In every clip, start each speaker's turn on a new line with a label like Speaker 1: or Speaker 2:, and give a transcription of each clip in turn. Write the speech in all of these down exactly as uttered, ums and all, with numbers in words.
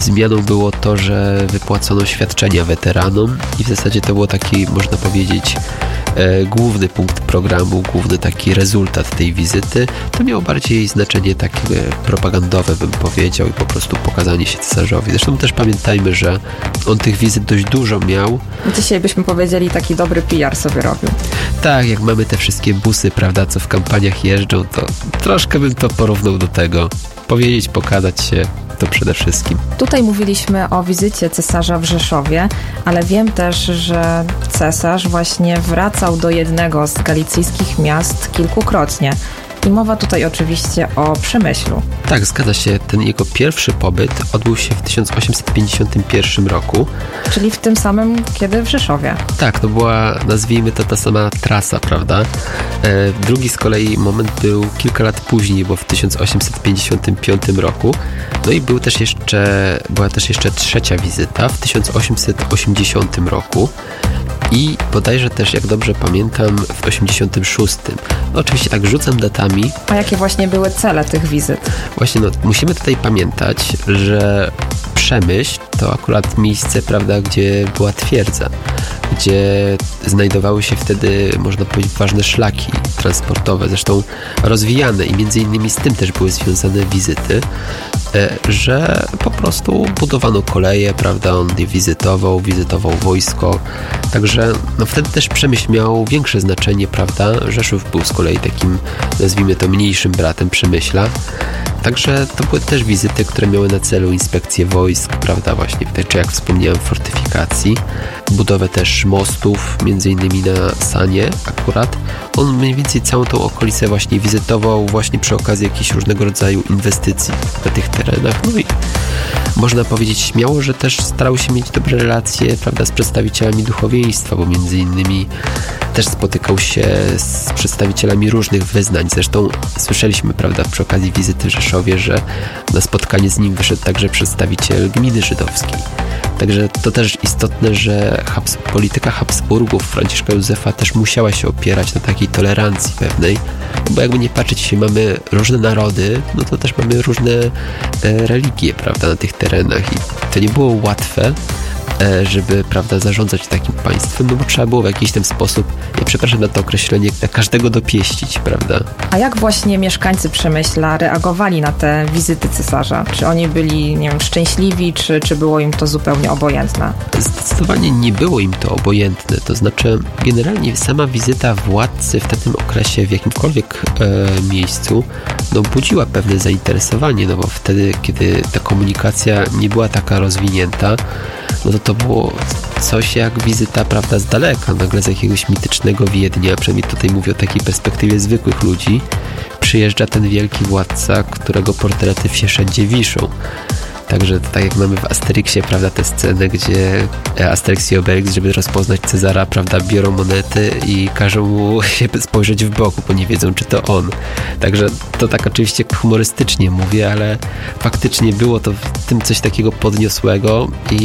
Speaker 1: zmianą było to, że wypłacono świadczenia weteranom i w zasadzie to było taki, można powiedzieć, e, główny punkt programu, główny taki rezultat tej wizyty. To miało bardziej znaczenie takie propagandowe, bym powiedział, i po prostu pokazanie się cesarzowi. Zresztą też pamiętajmy, że on tych wizyt dość dużo miał.
Speaker 2: Dzisiaj byśmy powiedzieli, taki dobry P R sobie robił.
Speaker 1: Tak, jak mamy te wszystkie busy, prawda, co w kampaniach jeżdżą, to troszkę bym to porównał do tego. Powiedzieć, pokazać się, to przede wszystkim.
Speaker 2: Tutaj mówiliśmy o wizycie cesarza w Rzeszowie, ale wiem też, że cesarz właśnie wracał do jednego z galicyjskich miast kilkukrotnie. I mowa tutaj oczywiście o Przemyślu.
Speaker 1: Tak, zgadza się. Ten jego pierwszy pobyt odbył się w tysiąc osiemset pięćdziesiątym pierwszym roku.
Speaker 2: Czyli w tym samym, kiedy w Rzeszowie.
Speaker 1: Tak, to była, nazwijmy to, ta sama trasa, prawda? E, drugi z kolei moment był kilka lat później, bo w tysiąc osiemset pięćdziesiątym piątym roku. No i był też jeszcze, była też jeszcze trzecia wizyta w tysiąc osiemset osiemdziesiątym roku. I bodajże też, jak dobrze pamiętam, w osiemdziesiątym szóstym. No oczywiście tak rzucam datami.
Speaker 2: A jakie właśnie były cele tych wizyt?
Speaker 1: Właśnie, no musimy tutaj pamiętać, że Przemyśl to akurat miejsce, prawda, gdzie była twierdza, gdzie znajdowały się wtedy, można powiedzieć, ważne szlaki transportowe, zresztą rozwijane i między innymi z tym też były związane wizyty, że po prostu budowano koleje, prawda, on je wizytował, wizytował wojsko, także no wtedy też Przemyśl miał większe znaczenie, prawda, Rzeszów był z kolei takim, nazwijmy to, mniejszym bratem Przemyśla, także to były też wizyty, które miały na celu inspekcję wojsk, prawda, właśnie, czy jak wspomniałem, fortyfikacji, budowę też mostów, między innymi na Sanie akurat. On mniej więcej całą tą okolicę właśnie wizytował właśnie przy okazji jakichś różnego rodzaju inwestycji na tych terenach. No i można powiedzieć śmiało, że też starał się mieć dobre relacje, prawda, z przedstawicielami duchowieństwa, bo między innymi też spotykał się z przedstawicielami różnych wyznań. Zresztą słyszeliśmy, prawda, przy okazji wizyty w Rzeszowie, że na spotkanie z nim wyszedł także przedstawiciel gminy żydowskiej. Także to też istotne, że Habs- polityka Habsburgów, Franciszka Józefa też musiała się opierać na takiej tolerancji pewnej, bo jakby nie patrzeć, jeśli mamy różne narody, no to też mamy różne e, religie, prawda, na tych terenach i to nie było łatwe, e, żeby, prawda, zarządzać takim państwem, no bo trzeba było w jakiś ten sposób, ja przepraszam na to określenie, każdego dopieścić, prawda.
Speaker 2: A jak właśnie mieszkańcy Przemyśla reagowali na te wizyty cesarza? Czy oni byli, nie wiem, szczęśliwi, czy, czy było im to zupełnie obojętne?
Speaker 1: Zdecydowanie nie było im to obojętne, to znaczy generalnie sama wizyta władcy w tym okresie w jakimkolwiek e, miejscu no budziła pewne zainteresowanie, no bo wtedy, kiedy ta komunikacja nie była taka rozwinięta, no to to było coś jak wizyta, prawda, z daleka, nagle z jakiegoś mitycznego Wiednia, przynajmniej tutaj mówię o takiej perspektywie zwykłych ludzi, przyjeżdża ten wielki władca, którego portrety wszędzie wiszą. Także tak jak mamy w Asterixie, prawda, tę scenę, gdzie Asterix i Obelix, żeby rozpoznać Cezara, prawda, biorą monety i każą mu się spojrzeć w bok, bo nie wiedzą, czy to on. Także to tak oczywiście humorystycznie mówię, ale faktycznie było to w tym coś takiego podniosłego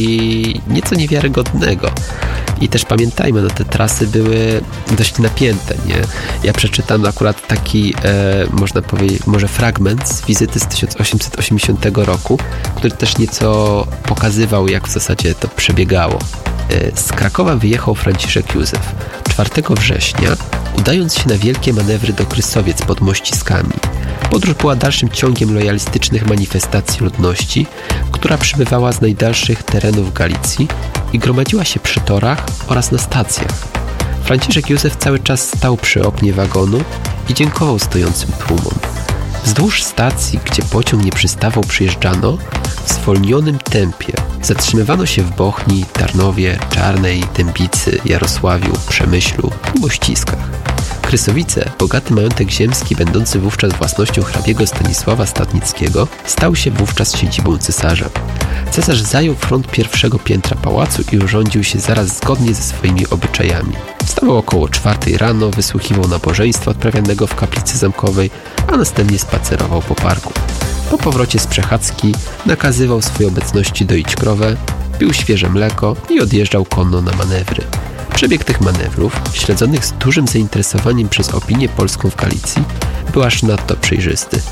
Speaker 1: i nieco niewiarygodnego. I też pamiętajmy, no te trasy były dość napięte, nie? Ja przeczytam akurat taki, e, można powiedzieć, może fragment z wizyty z tysiąc osiemset osiemdziesiątego roku, który też nieco pokazywał, jak w zasadzie to przebiegało. E, z Krakowa wyjechał Franciszek Józef czwartego września, udając się na wielkie manewry do Krysowiec pod Mościskami. Podróż była dalszym ciągiem lojalistycznych manifestacji ludności, która przybywała z najdalszych terenów Galicji i gromadziła się przy torach oraz na stacjach. Franciszek Józef cały czas stał przy oknie wagonu i dziękował stojącym tłumom. Wzdłuż stacji, gdzie pociąg nie przystawał, przyjeżdżano w zwolnionym tempie. Zatrzymywano się w Bochni, Tarnowie, Czarnej, Dębicy, Jarosławiu, Przemyślu i Mościskach. Krysowice, bogaty majątek ziemski, będący wówczas własnością hrabiego Stanisława Statnickiego, stał się wówczas siedzibą cesarza. Cesarz zajął front pierwszego piętra pałacu i urządził się zaraz zgodnie ze swoimi obyczajami. Wstawał około czwartej rano, wysłuchiwał nabożeństwa odprawianego w kaplicy zamkowej, a następnie spacerował po parku. Po powrocie z przechadzki nakazywał swojej obecności doić krowę, pił świeże mleko i odjeżdżał konno na manewry. Przebieg tych manewrów, śledzonych z dużym zainteresowaniem przez opinię polską w Galicji, był aż nadto przejrzysty.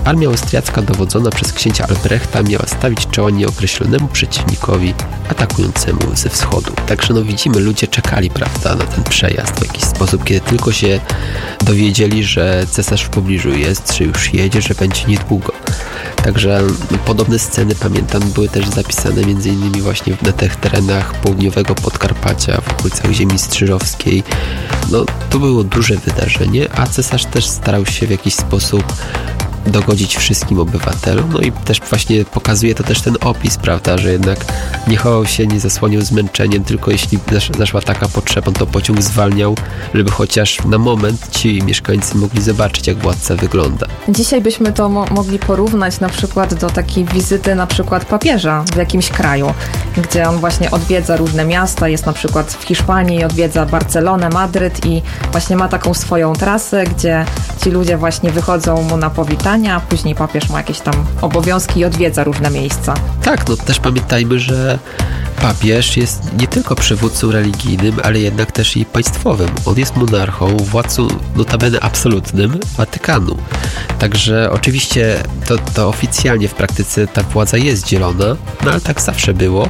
Speaker 1: armia austriacka dowodzona przez księcia Albrechta miała stawić czoła nieokreślonemu przeciwnikowi atakującemu ze wschodu. Także no widzimy, ludzie czekali, prawda, na ten przejazd w jakiś sposób, kiedy tylko się dowiedzieli, że cesarz w pobliżu jest, że już jedzie, że będzie niedługo. Także no, podobne sceny, pamiętam, były też zapisane między innymi właśnie na tych terenach południowego Podkarpacia, w okolicach ziemi strzyżowskiej. No, to było duże wydarzenie, a cesarz też starał się w jakiś sposób dogodzić wszystkim obywatelom, no i też właśnie pokazuje to też ten opis, prawda, że jednak nie chował się, nie zasłaniał zmęczeniem, tylko jeśli zaszła taka potrzeba, to pociąg zwalniał, żeby chociaż na moment ci mieszkańcy mogli zobaczyć, jak władca wygląda.
Speaker 2: Dzisiaj byśmy to mo- mogli porównać na przykład do takiej wizyty na przykład papieża w jakimś kraju, gdzie on właśnie odwiedza różne miasta, jest na przykład w Hiszpanii, odwiedza Barcelonę, Madryt i właśnie ma taką swoją trasę, gdzie ci ludzie właśnie wychodzą mu na powitanie, a później papież ma jakieś tam obowiązki i odwiedza różne miejsca.
Speaker 1: Tak, no też pamiętajmy, że papież jest nie tylko przywódcą religijnym, ale jednak też i państwowym. On jest monarchą, władcą notabene absolutnym Watykanu. Także oczywiście to, to oficjalnie w praktyce ta władza jest dzielona, no ale tak zawsze było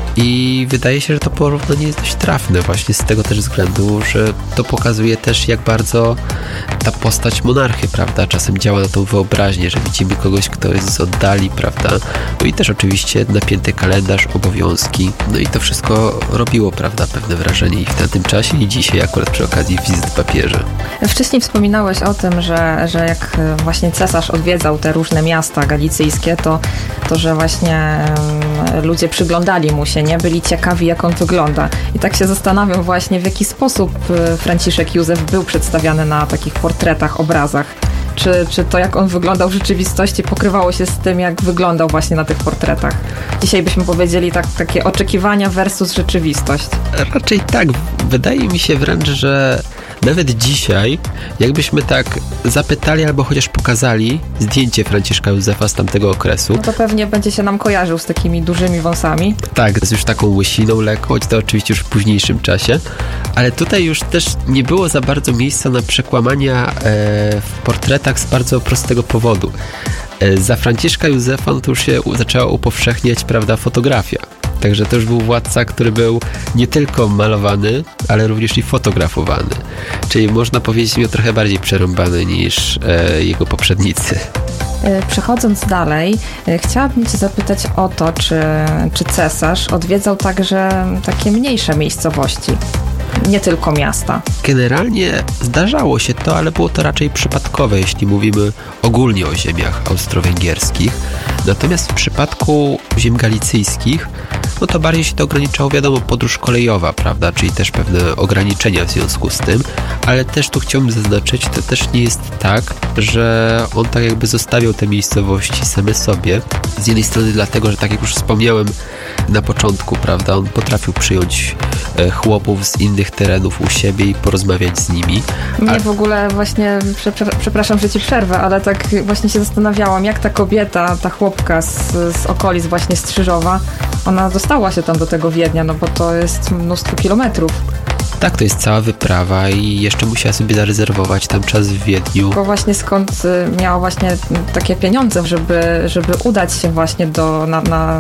Speaker 1: i wydaje się, że to porównanie jest dość trafne właśnie z tego też względu, że to pokazuje też, jak bardzo ta postać monarchy, prawda, czasem działa na tą wyobraźnię, że widzimy kogoś, kto jest z oddali, prawda, no i też oczywiście napięty kalendarz, obowiązki, no i to wszystko robiło, prawda, pewne wrażenie i w tamtym czasie i dzisiaj akurat przy okazji wizyt papieża.
Speaker 2: Wcześniej wspominałeś o tym, że, że jak właśnie cesarz odwiedzał te różne miasta galicyjskie, to, to że właśnie um, ludzie przyglądali mu się, nie? Byli ciekawi, jak on wygląda. I tak się zastanawiam właśnie, w jaki sposób Franciszek Józef był przedstawiany na takich portretach, obrazach. Czy, czy to, jak on wyglądał w rzeczywistości, pokrywało się z tym, jak wyglądał właśnie na tych portretach? Dzisiaj byśmy powiedzieli tak, takie oczekiwania versus rzeczywistość.
Speaker 1: Raczej tak. Wydaje mi się wręcz, że nawet dzisiaj, jakbyśmy tak zapytali albo chociaż pokazali zdjęcie Franciszka Józefa z tamtego okresu.
Speaker 2: No to pewnie będzie się nam kojarzył z takimi dużymi wąsami.
Speaker 1: Tak, z już taką łysiną lekko, choć to oczywiście już w późniejszym czasie. Ale tutaj już też nie było za bardzo miejsca na przekłamania e, w portretach z bardzo prostego powodu. E, za Franciszka Józefa no to już się zaczęła upowszechniać, prawda, fotografia. Także to już był władca, który był nie tylko malowany, ale również i fotografowany. Czyli można powiedzieć, miał trochę bardziej przerąbany niż e, jego poprzednicy.
Speaker 2: Przechodząc dalej, chciałabym Cię zapytać o to, czy, czy cesarz odwiedzał także takie mniejsze miejscowości, nie tylko miasta.
Speaker 1: Generalnie zdarzało się to, ale było to raczej przypadkowe, jeśli mówimy ogólnie o ziemiach austro-węgierskich. Natomiast w przypadku ziem galicyjskich, no to bardziej się to ograniczało, wiadomo, podróż kolejowa, prawda, czyli też pewne ograniczenia w związku z tym, ale też tu chciałbym zaznaczyć, to też nie jest tak, że on tak jakby zostawiał te miejscowości same sobie. Z jednej strony dlatego, że tak jak już wspomniałem na początku, prawda, on potrafił przyjąć e, chłopów z innych terenów u siebie i porozmawiać z nimi.
Speaker 2: Mnie
Speaker 1: A...
Speaker 2: w ogóle właśnie, przepraszam, że Ci przerwę, ale tak właśnie się zastanawiałam, jak ta kobieta, ta chłopka z, z okolic właśnie Strzyżowa, ona dostała się tam do tego Wiednia, no bo to jest mnóstwo kilometrów.
Speaker 1: Tak, to jest cała wyprawa i jeszcze musiała sobie zarezerwować tam czas w Wiedniu.
Speaker 2: Tylko właśnie skąd miała właśnie takie pieniądze, żeby, żeby udać się właśnie do, na, na,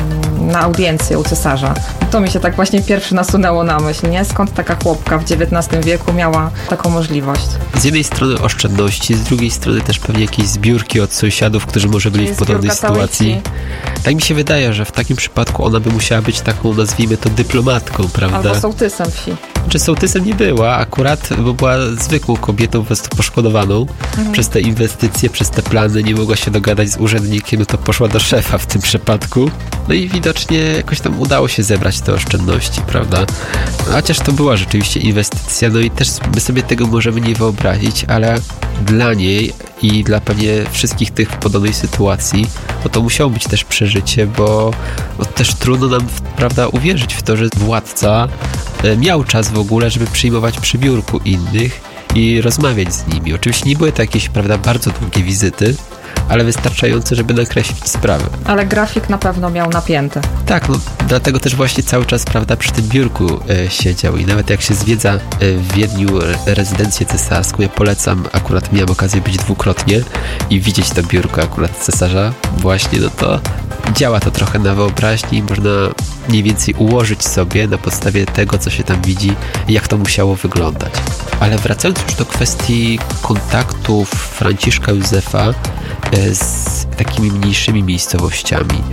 Speaker 2: na audiencję u cesarza. To mi się tak właśnie pierwszy nasunęło na myśl, nie? Skąd taka chłopka w dziewiętnastym wieku miała taką możliwość?
Speaker 1: Z jednej strony oszczędności, z drugiej strony też pewnie jakieś zbiórki od sąsiadów, którzy może byli w podobnej sytuacji. Tak mi się wydaje, że w takim przypadku ona by musiała być taką, nazwijmy to, dyplomatką, prawda?
Speaker 2: Albo sołtysem wsi.
Speaker 1: Czy sołtysem nie była akurat, bo była zwykłą kobietą, po prostu poszkodowaną mhm. przez te inwestycje, przez te plany, nie mogła się dogadać z urzędnikiem, no to poszła do szefa w tym przypadku. No i widocznie jakoś tam udało się zebrać te oszczędności, prawda? Chociaż to była rzeczywiście inwestycja, no i też my sobie tego możemy nie wyobrazić, ale dla niej i dla pewnie wszystkich tych w podobnej sytuacji, no to musiało być też przeżycie, bo no też trudno nam, prawda, uwierzyć w to, że władca miał czas w ogóle, żeby przyjmować przy biurku innych i rozmawiać z nimi. Oczywiście nie były to jakieś, prawda, bardzo długie wizyty, ale wystarczające, żeby nakreślić sprawę.
Speaker 2: Ale grafik na pewno miał napięte.
Speaker 1: Tak, no dlatego też właśnie cały czas, prawda, przy tym biurku e, siedział i nawet jak się zwiedza e, w Wiedniu rezydencję cesarską, ja polecam, akurat miałem okazję być dwukrotnie i widzieć to biurko akurat cesarza właśnie, no to działa to trochę na wyobraźni i można mniej więcej ułożyć sobie na podstawie tego, co się tam widzi, jak to musiało wyglądać. Ale wracając już do kwestii kontaktów Franciszka Józefa z takimi mniejszymi miejscowościami,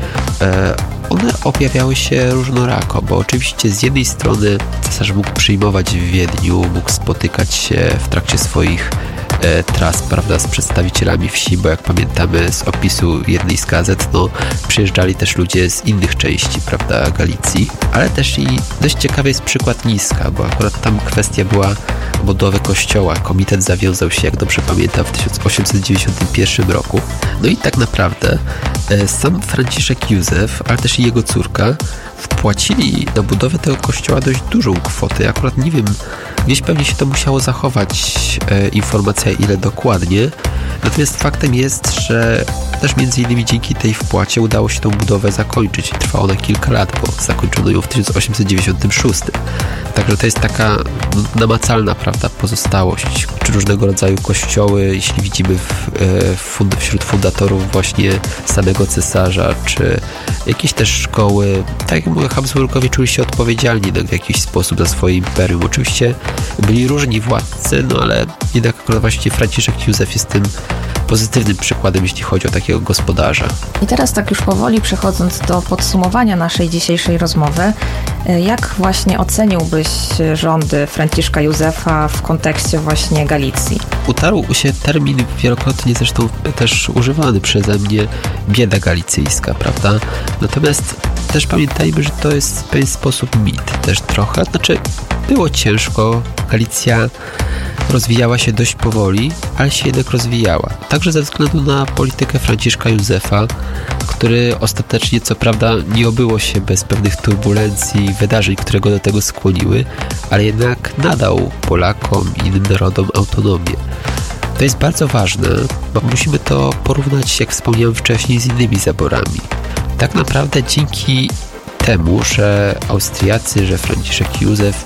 Speaker 1: one objawiały się różnorako, bo oczywiście z jednej strony cesarz mógł przyjmować w Wiedniu, mógł spotykać się w trakcie swoich e, tras, prawda, z przedstawicielami wsi, bo jak pamiętamy z opisu jednej z gazet, no przyjeżdżali też ludzie z innych części, prawda, Galicji, ale też i dość ciekawy jest przykład Niska, bo akurat tam kwestia była budowy kościoła. Komitet zawiązał się, jak dobrze pamiętam, w tysiąc osiemset dziewięćdziesiątym pierwszym roku. No i tak naprawdę e, sam Franciszek Józef, ale też i jego córka wpłacili na budowę tego kościoła dość dużą kwotę. Akurat nie wiem, gdzieś pewnie się to musiało zachować e, informacja ile dokładnie. Natomiast faktem jest, że też między innymi dzięki tej wpłacie udało się tą budowę zakończyć. Trwała ona kilka lat, bo zakończono ją w tysiąc osiemset dziewięćdziesiątym szóstym. Także to jest taka namacalna, prawda, pozostałość. Czy różnego rodzaju kościoły, jeśli widzimy w, w, wśród fundatorów właśnie samego cesarza, czy jakieś też szkoły. Tak jak mówię, Habsburgowie czuli się odpowiedzialni w jakiś sposób za swoje imperium. Oczywiście byli różni władcy, no ale jednak akurat właśnie Franciszek Józef jest tym pozytywnym przykładem, jeśli chodzi o takiego gospodarza.
Speaker 2: I teraz tak już powoli przechodząc do podsumowania naszej dzisiejszej rozmowy, jak właśnie oceniłbyś rządy Franciszka Józefa w kontekście właśnie Galicji?
Speaker 1: Utarł się termin wielokrotnie zresztą też używany przeze mnie, bieda galicyjska, prawda? Natomiast też pamiętajmy, że to jest w pewien sposób mit też trochę. Znaczy, było ciężko, Galicja rozwijała się dość powoli, ale się jednak rozwijała. Także ze względu na politykę Franciszka Józefa, który ostatecznie, co prawda, nie obyło się bez pewnych turbulencji, wydarzeń, które go do tego skłoniły, ale jednak nadał Polakom i innym narodom autonomię. To jest bardzo ważne, bo musimy to porównać, jak wspomniałem wcześniej, z innymi zaborami. Tak naprawdę dzięki temu, że Austriacy, że Franciszek Józef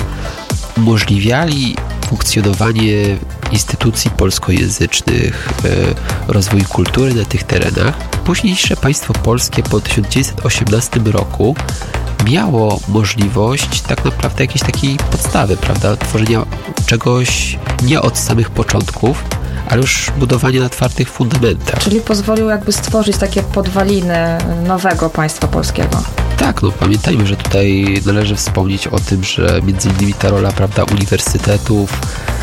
Speaker 1: umożliwiali funkcjonowanie instytucji polskojęzycznych, rozwój kultury na tych terenach, późniejsze państwo polskie po tysiąc dziewięćset osiemnastym roku miało możliwość tak naprawdę jakiejś takiej podstawy, prawda, tworzenia czegoś nie od samych początków, ale już budowania na twardych fundamentach.
Speaker 2: Czyli pozwolił jakby stworzyć takie podwaliny nowego państwa polskiego.
Speaker 1: Tak, no pamiętajmy, że tutaj należy wspomnieć o tym, że między innymi ta rola, prawda, uniwersytetów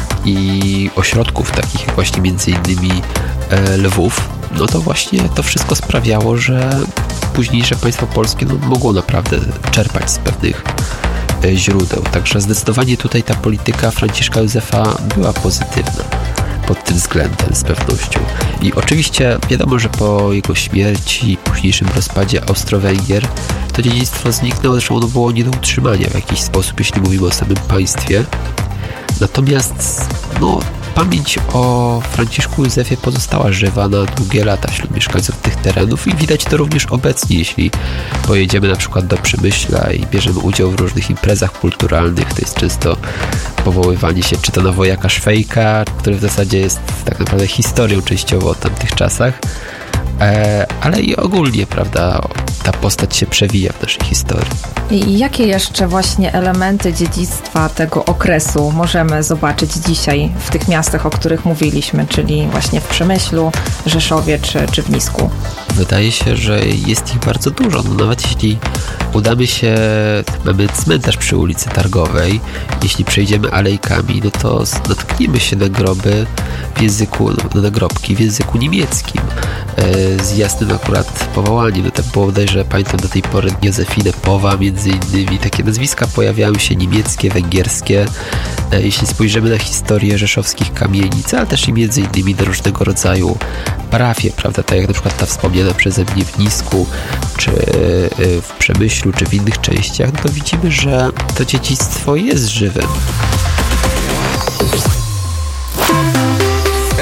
Speaker 1: i ośrodków takich jak właśnie między innymi e, Lwów, no to właśnie to wszystko sprawiało, że późniejsze państwo polskie no, mogło naprawdę czerpać z pewnych e, źródeł. Także zdecydowanie tutaj ta polityka Franciszka Józefa była pozytywna pod tym względem z pewnością. I oczywiście wiadomo, że po jego śmierci i późniejszym rozpadzie Austro-Węgier to dziedzictwo zniknęło, zresztą ono było nie do utrzymania w jakiś sposób, jeśli mówimy o samym państwie. Natomiast no, pamięć o Franciszku Józefie pozostała żywa na długie lata wśród mieszkańców tych terenów i widać to również obecnie, jeśli pojedziemy na przykład do Przemyśla i bierzemy udział w różnych imprezach kulturalnych. To jest często powoływanie się czy to na wojaka Szwejka, który w zasadzie jest tak naprawdę historią częściowo o tamtych czasach, e, ale i ogólnie, prawda, ta postać się przewija w naszej historii.
Speaker 2: I jakie jeszcze właśnie elementy dziedzictwa tego okresu możemy zobaczyć dzisiaj w tych miastach, o których mówiliśmy, czyli właśnie w Przemyślu, Rzeszowie czy, czy w Nisku?
Speaker 1: Wydaje się, że jest ich bardzo dużo. No, nawet jeśli udamy się, mamy cmentarz przy ulicy Targowej, jeśli przejdziemy alejkami, no to natkniemy się na groby w języku, na nagrobki w języku niemieckim e, z jasnym akurat powołaniem. No, tak było bodajże, pamiętam do tej pory Józefinę Powa między innymi. Takie nazwiska pojawiają się niemieckie, węgierskie. E, jeśli spojrzymy na historię rzeszowskich kamienic, ale też i między innymi na różnego rodzaju parafie, prawda, tak jak na przykład ta wspomniana przeze mnie w Nisku, czy w Przemyślu, czy w innych częściach, no to widzimy, że to dziedzictwo jest żywe.
Speaker 3: W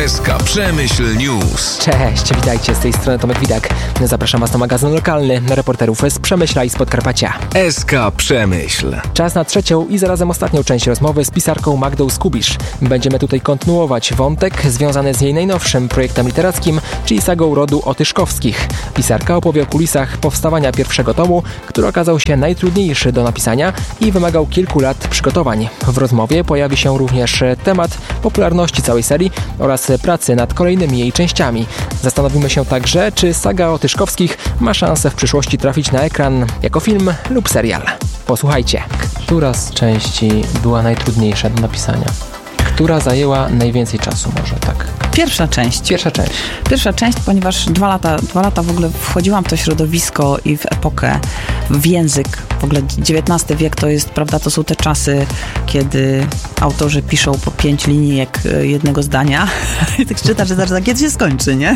Speaker 3: S K Przemyśl News.
Speaker 4: Cześć, witajcie, z tej strony Tomek Widak. Zapraszam Was na magazyn lokalny, na reporterów z Przemyśla i z Podkarpacia.
Speaker 3: S K Przemyśl.
Speaker 4: Czas na trzecią i zarazem ostatnią część rozmowy z pisarką Magdą Skubisz. Będziemy tutaj kontynuować wątek związany z jej najnowszym projektem literackim, czyli sagą rodu Otyszkowskich. Pisarka opowie o kulisach powstawania pierwszego tomu, który okazał się najtrudniejszy do napisania i wymagał kilku lat przygotowań. W rozmowie pojawi się również temat popularności całej serii oraz pracy nad kolejnymi jej częściami. Zastanowimy się także, czy saga Otyszkowskich ma szansę w przyszłości trafić na ekran jako film lub serial. Posłuchajcie. Która z części była najtrudniejsza do napisania? Która zajęła najwięcej czasu, może tak?
Speaker 5: Pierwsza część.
Speaker 4: Pierwsza część.
Speaker 5: Pierwsza część, ponieważ dwa lata, dwa lata w ogóle wchodziłam w to środowisko i w epokę, w język. W ogóle dziewiętnasty wiek to jest, prawda, to są te czasy, kiedy autorzy piszą po pięć linijek jednego zdania. I tak czytasz, że zaraz, kiedy się skończy, nie?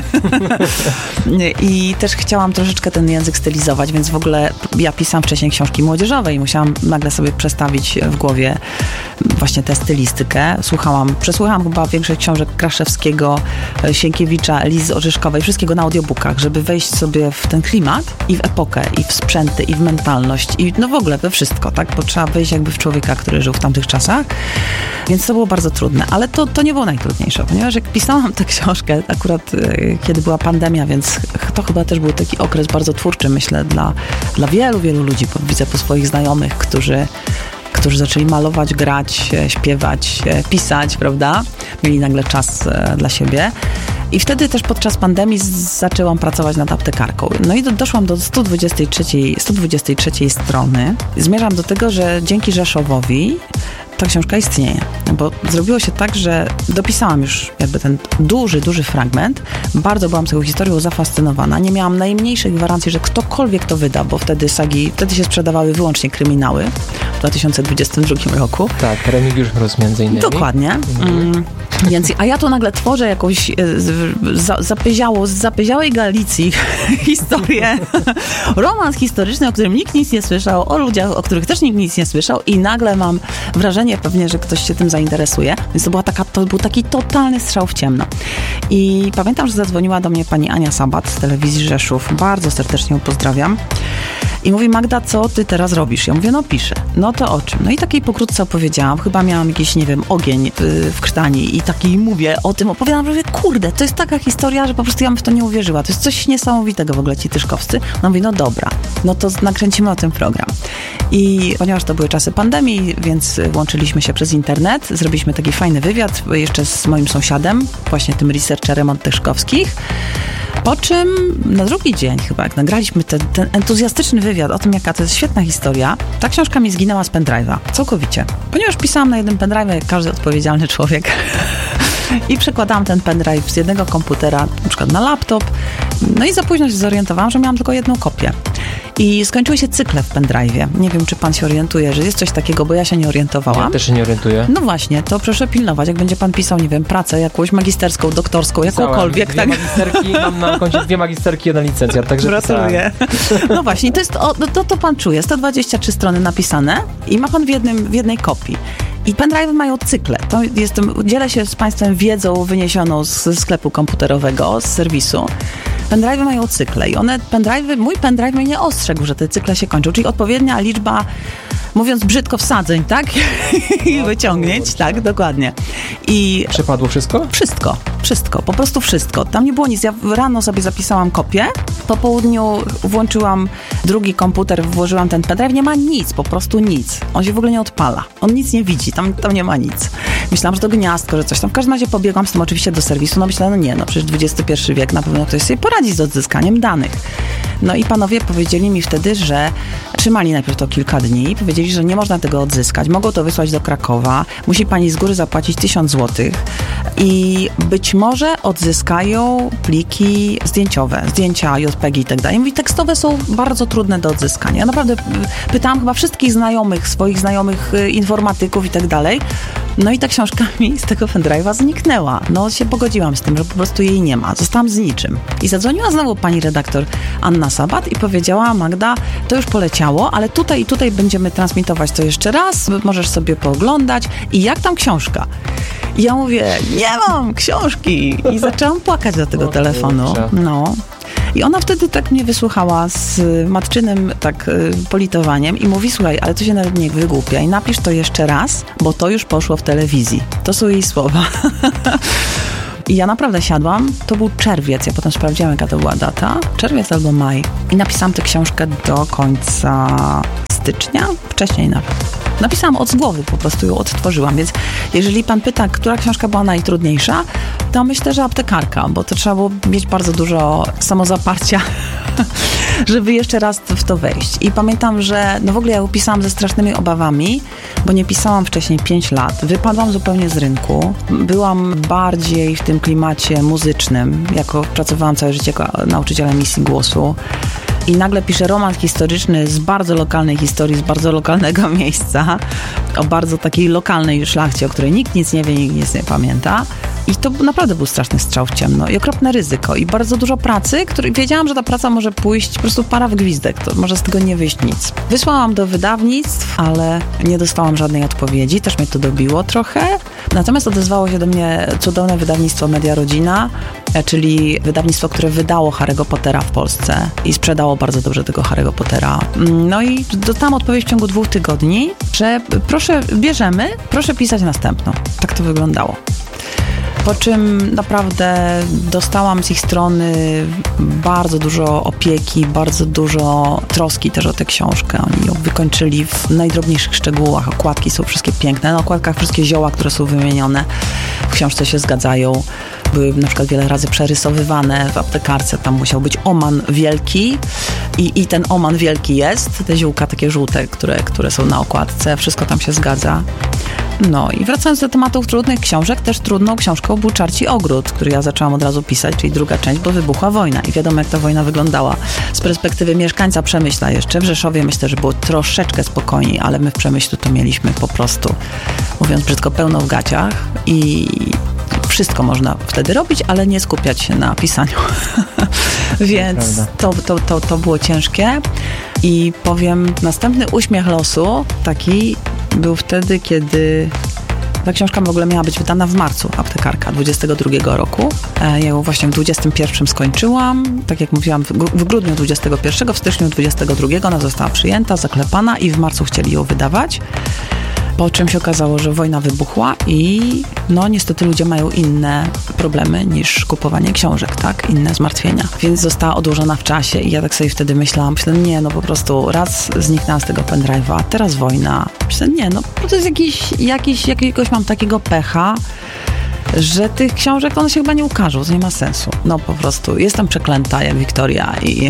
Speaker 5: I też chciałam troszeczkę ten język stylizować, więc w ogóle ja pisałam wcześniej książki młodzieżowe i musiałam nagle sobie przestawić w głowie właśnie tę stylistykę. Słuchałam, przesłuchałam chyba większość książek Kraszewskiego, Sienkiewicza, Lizy Orzeszkowej, wszystkiego na audiobookach, żeby wejść sobie w ten klimat i w epokę, i w sprzęty, i w mentalność, i no w ogóle we wszystko, tak? Bo trzeba wejść jakby w człowieka, który żył w tamtych czasach. Więc to było bardzo trudne, ale to, to nie było najtrudniejsze, ponieważ jak pisałam tę książkę akurat e, kiedy była pandemia, więc to chyba też był taki okres bardzo twórczy, myślę, dla, dla wielu, wielu ludzi, bo widzę po swoich znajomych, którzy którzy zaczęli malować, grać, śpiewać, pisać, prawda? Mieli nagle czas dla siebie. I wtedy też podczas pandemii z- zaczęłam pracować nad aptekarką. No i do, doszłam do sto dwudziestej trzeciej, sto dwudziestej trzeciej strony. Zmierzam do tego, że dzięki Rzeszowowi ta książka istnieje. Bo zrobiło się tak, że dopisałam już jakby ten duży, duży fragment. Bardzo byłam tą historią zafascynowana. Nie miałam najmniejszej gwarancji, że ktokolwiek to wyda, bo wtedy sagi, wtedy się sprzedawały wyłącznie kryminały w dwa tysiące dwudziestym drugim roku.
Speaker 4: Tak, Remigiusz Mróz między innymi.
Speaker 5: Dokładnie. Mm. Więc, a ja tu nagle tworzę jakąś e, za, zapyziałą, z zapyziałej Galicji historię, romans historyczny, o którym nikt nic nie słyszał, o ludziach, o których też nikt nic nie słyszał i nagle mam wrażenie pewnie, że ktoś się tym zainteresuje. Więc to, była taka, to był taki totalny strzał w ciemno. I pamiętam, że zadzwoniła do mnie pani Ania Sabat z telewizji Rzeszów. Bardzo serdecznie ją pozdrawiam. I mówi: Magda, co ty teraz robisz? Ja mówię: no piszę. No to o czym? No i takiej pokrótce opowiedziałam. Chyba miałam jakiś, nie wiem, ogień w krtani i taki mówię o tym, opowiadam, że mówię, kurde, to jest taka historia, że po prostu ja bym w to nie uwierzyła. To jest coś niesamowitego w ogóle, ci Tyszkowscy. No mówię: no dobra, no to nakręcimy o tym program. I ponieważ to były czasy pandemii, więc łączyliśmy się przez internet, zrobiliśmy taki fajny wywiad jeszcze z moim sąsiadem, właśnie tym researcherem od Tyszkowskich. Po czym na drugi dzień chyba, jak nagraliśmy ten, ten entuzjastyczny wywiad o tym, jaka to jest świetna historia, ta książka mi zginęła z pendrive'a. Całkowicie. Ponieważ pisałam na jednym pendrive'ie, jak każdy odpowiedzialny człowiek. I przekładałam ten pendrive z jednego komputera, na przykład na laptop. No i za późno się zorientowałam, że miałam tylko jedną kopię. I skończyły się cykle w pendrive'ie. Nie wiem, czy pan się orientuje, że jest coś takiego, bo ja się nie orientowałam.
Speaker 4: Ja też się nie orientuję.
Speaker 5: No właśnie, to proszę pilnować, jak będzie pan pisał, nie wiem, pracę jakąś magisterską, doktorską, jakąkolwiek.
Speaker 4: Dwie
Speaker 5: tak?
Speaker 4: magisterki, mam na koncie dwie magisterki, jeden licencjat, także
Speaker 5: gratuluję. No właśnie, to jest, o, to, to pan czuje, sto dwadzieścia trzy strony napisane i ma pan w, jednym, w jednej kopii. I pendrive mają cykle. To jestem, dzielę się z państwem wiedzą wyniesioną z sklepu komputerowego, z serwisu. Pendrive mają cykle i one, pendrive, mój pendrive mnie nie ostrzegł, że te cykle się kończą, czyli odpowiednia liczba, mówiąc brzydko, wsadzeń, tak? I wyciągnięć, tak, dokładnie. I
Speaker 4: przepadło wszystko?
Speaker 5: Wszystko, wszystko, po prostu wszystko. Tam nie było nic. Ja rano sobie zapisałam kopię, po południu włączyłam drugi komputer, włożyłam ten pendrive, nie ma nic, po prostu nic. On się w ogóle nie odpala. On nic nie widzi, tam, tam nie ma nic. Myślałam, że to gniazdko, że coś tam. W każdym razie pobiegłam z tym oczywiście do serwisu, no myślałam, no nie, no przecież dwudziesty pierwszy wiek, na pewno ktoś sobie poradzi z odzyskaniem danych. No i panowie powiedzieli mi wtedy, że trzymali najpierw to kilka dni, powiedzieli, że nie można tego odzyskać, mogą to wysłać do Krakowa, musi pani z góry zapłacić tysiąc złotych i być może odzyskają pliki zdjęciowe, zdjęcia J P G i tak dalej. Mówi, tekstowe są bardzo trudne do odzyskania. Ja naprawdę pytałam chyba wszystkich znajomych, swoich znajomych informatyków i tak dalej. No i ta książka mi z tego pendrive'a zniknęła. No się pogodziłam z tym, że po prostu jej nie ma. Zostałam z niczym. I zadzwoniła znowu pani redaktor Anna Sabat i powiedziała: Magda, to już poleciało, ale tutaj i tutaj będziemy transmitować to jeszcze raz, możesz sobie pooglądać. I jak tam książka? I ja mówię, nie mam książki. I zaczęłam płakać do tego o, telefonu. Kurczę. No. I ona wtedy tak mnie wysłuchała z matczynym tak politowaniem i mówi, słuchaj, ale to się nawet nie wygłupia i napisz to jeszcze raz, bo to już poszło w telewizji. To są jej słowa. I ja naprawdę siadłam, to był czerwiec, ja potem sprawdziłam, jaka to była data, czerwiec albo maj. I napisałam tę książkę do końca stycznia, wcześniej nawet. Napisałam od z głowy, po prostu ją odtworzyłam, więc jeżeli pan pyta, która książka była najtrudniejsza, to myślę, że Aptekarka, bo to trzeba było mieć bardzo dużo samozaparcia, żeby jeszcze raz w to wejść. I pamiętam, że no w ogóle ja ją pisałam ze strasznymi obawami, bo nie pisałam wcześniej pięć lat. Wypadłam zupełnie z rynku. Byłam bardziej w tym klimacie muzycznym, jako pracowałam całe życie jako nauczyciel emisji głosu. I nagle piszę roman historyczny z bardzo lokalnej historii, z bardzo lokalnego miejsca, o bardzo takiej lokalnej szlachcie, o której nikt nic nie wie, nikt nic nie pamięta. I to naprawdę był straszny strzał w ciemno i okropne ryzyko i bardzo dużo pracy, który wiedziałam, że ta praca może pójść po prostu para w gwizdek, to może z tego nie wyjść nic. Wysłałam do wydawnictw, ale nie dostałam żadnej odpowiedzi, też mnie to dobiło trochę. Natomiast odezwało się do mnie cudowne wydawnictwo Media Rodzina, czyli wydawnictwo, które wydało Harry'ego Pottera w Polsce i sprzedało bardzo dobrze tego Harry'ego Pottera. No i dostałam odpowiedź w ciągu dwóch tygodni, że proszę, bierzemy, proszę pisać następną. Tak to wyglądało. Po czym naprawdę dostałam z ich strony bardzo dużo opieki, bardzo dużo troski też o tę książkę. Oni ją wykończyli w najdrobniejszych szczegółach. Okładki są wszystkie piękne. Na okładkach wszystkie zioła, które są wymienione w książce się zgadzają. Były na przykład wiele razy przerysowywane w Aptekarce. Tam musiał być oman wielki i, i ten oman wielki jest. Te ziółka takie żółte, które, które są na okładce. Wszystko tam się zgadza. No i wracając do tematów trudnych książek, też trudną książką był Czarci Ogród, który ja zaczęłam od razu pisać, czyli druga część, bo wybuchła wojna i wiadomo, jak ta wojna wyglądała. Z perspektywy mieszkańca Przemyśla jeszcze, w Rzeszowie myślę, że było troszeczkę spokojniej, ale my w Przemyślu to mieliśmy po prostu, mówiąc brzydko, pełno w gaciach i wszystko można wtedy robić, ale nie skupiać się na pisaniu. Więc to, to, to, to było ciężkie. I powiem, następny uśmiech losu taki był wtedy, kiedy ta książka w ogóle miała być wydana w marcu, Aptekarka, dwudziestego drugiego roku. Ja ją właśnie w dwudziestym pierwszym skończyłam. Tak jak mówiłam, w grudniu dwudziestego pierwszego, w styczniu dwudziestego drugiego ona została przyjęta, zaklepana i w marcu chcieli ją wydawać. Po czym się okazało, że wojna wybuchła i no niestety ludzie mają inne problemy niż kupowanie książek, tak? Inne zmartwienia. Więc została odłożona w czasie i ja tak sobie wtedy myślałam, myślę, nie, no po prostu raz zniknęła z tego pendrive'a, teraz wojna. Myślę, nie, no to jest jakiś, jakiś, jakiegoś mam takiego pecha, że tych książek one się chyba nie ukażą, to nie ma sensu. No po prostu jestem przeklęta jak Wiktoria i,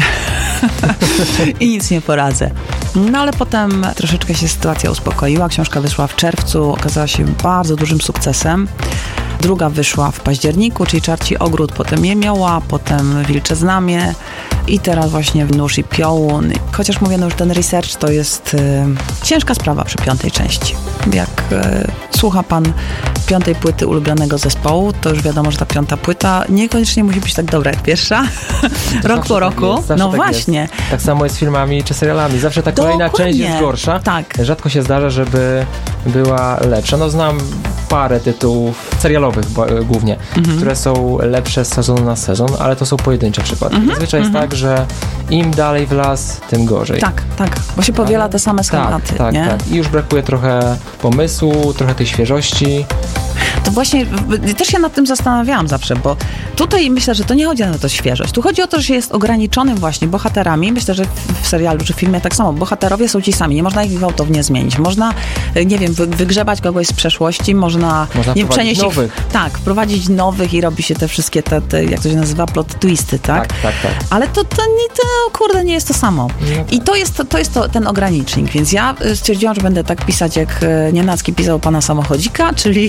Speaker 5: i nic nie poradzę. No ale potem troszeczkę się sytuacja uspokoiła. Książka wyszła w czerwcu, okazała się bardzo dużym sukcesem. Druga wyszła w październiku, czyli Czarci Ogród, potem Jemioła, potem Wilcze Znamie i teraz właśnie Nóż i Piołun. Chociaż mówię, no już ten research to jest y, ciężka sprawa przy piątej części. Jak y, słucha pan piątej płyty ulubionego zespołu, to już wiadomo, że ta piąta płyta niekoniecznie musi być tak dobra jak pierwsza. Rok po roku.
Speaker 4: Jest,
Speaker 5: no
Speaker 4: tak
Speaker 5: właśnie.
Speaker 4: Jest. Tak samo jest z filmami czy serialami. Zawsze ta kolejna
Speaker 5: Dokładnie.
Speaker 4: część jest gorsza.
Speaker 5: Tak.
Speaker 4: Rzadko się zdarza, żeby była lepsza. No znam parę tytułów serialowych głównie, mhm. które są lepsze z sezonu na sezon, ale to są pojedyncze przykłady. Mhm. Zazwyczaj jest
Speaker 5: mhm.
Speaker 4: tak, że im dalej w las, tym gorzej.
Speaker 5: Tak, tak, bo się powiela te same schematy.
Speaker 4: Tak, tak,
Speaker 5: nie?
Speaker 4: tak. I już brakuje trochę pomysłu, trochę tej świeżości.
Speaker 5: To właśnie, też się nad tym zastanawiałam zawsze, bo tutaj myślę, że to nie chodzi o to świeżość. Tu chodzi o to, że się jest ograniczonym właśnie bohaterami. Myślę, że w serialu czy w filmie tak samo. Bohaterowie są ci sami. Nie można ich gwałtownie zmienić. Można, nie wiem, wygrzebać kogoś z przeszłości, można,
Speaker 4: można
Speaker 5: nie przenieść
Speaker 4: nowych.
Speaker 5: Ich, tak, wprowadzić nowych i robi się te wszystkie te, te, jak to się nazywa, plot twisty, tak?
Speaker 4: Tak, tak, tak.
Speaker 5: Ale to, to, nie, to kurde, nie jest to samo. No tak. I to jest, to, to jest to, ten ogranicznik. Więc ja stwierdziłam, że będę tak pisać, jak Nienacki pisał Pana Samochodzika, czyli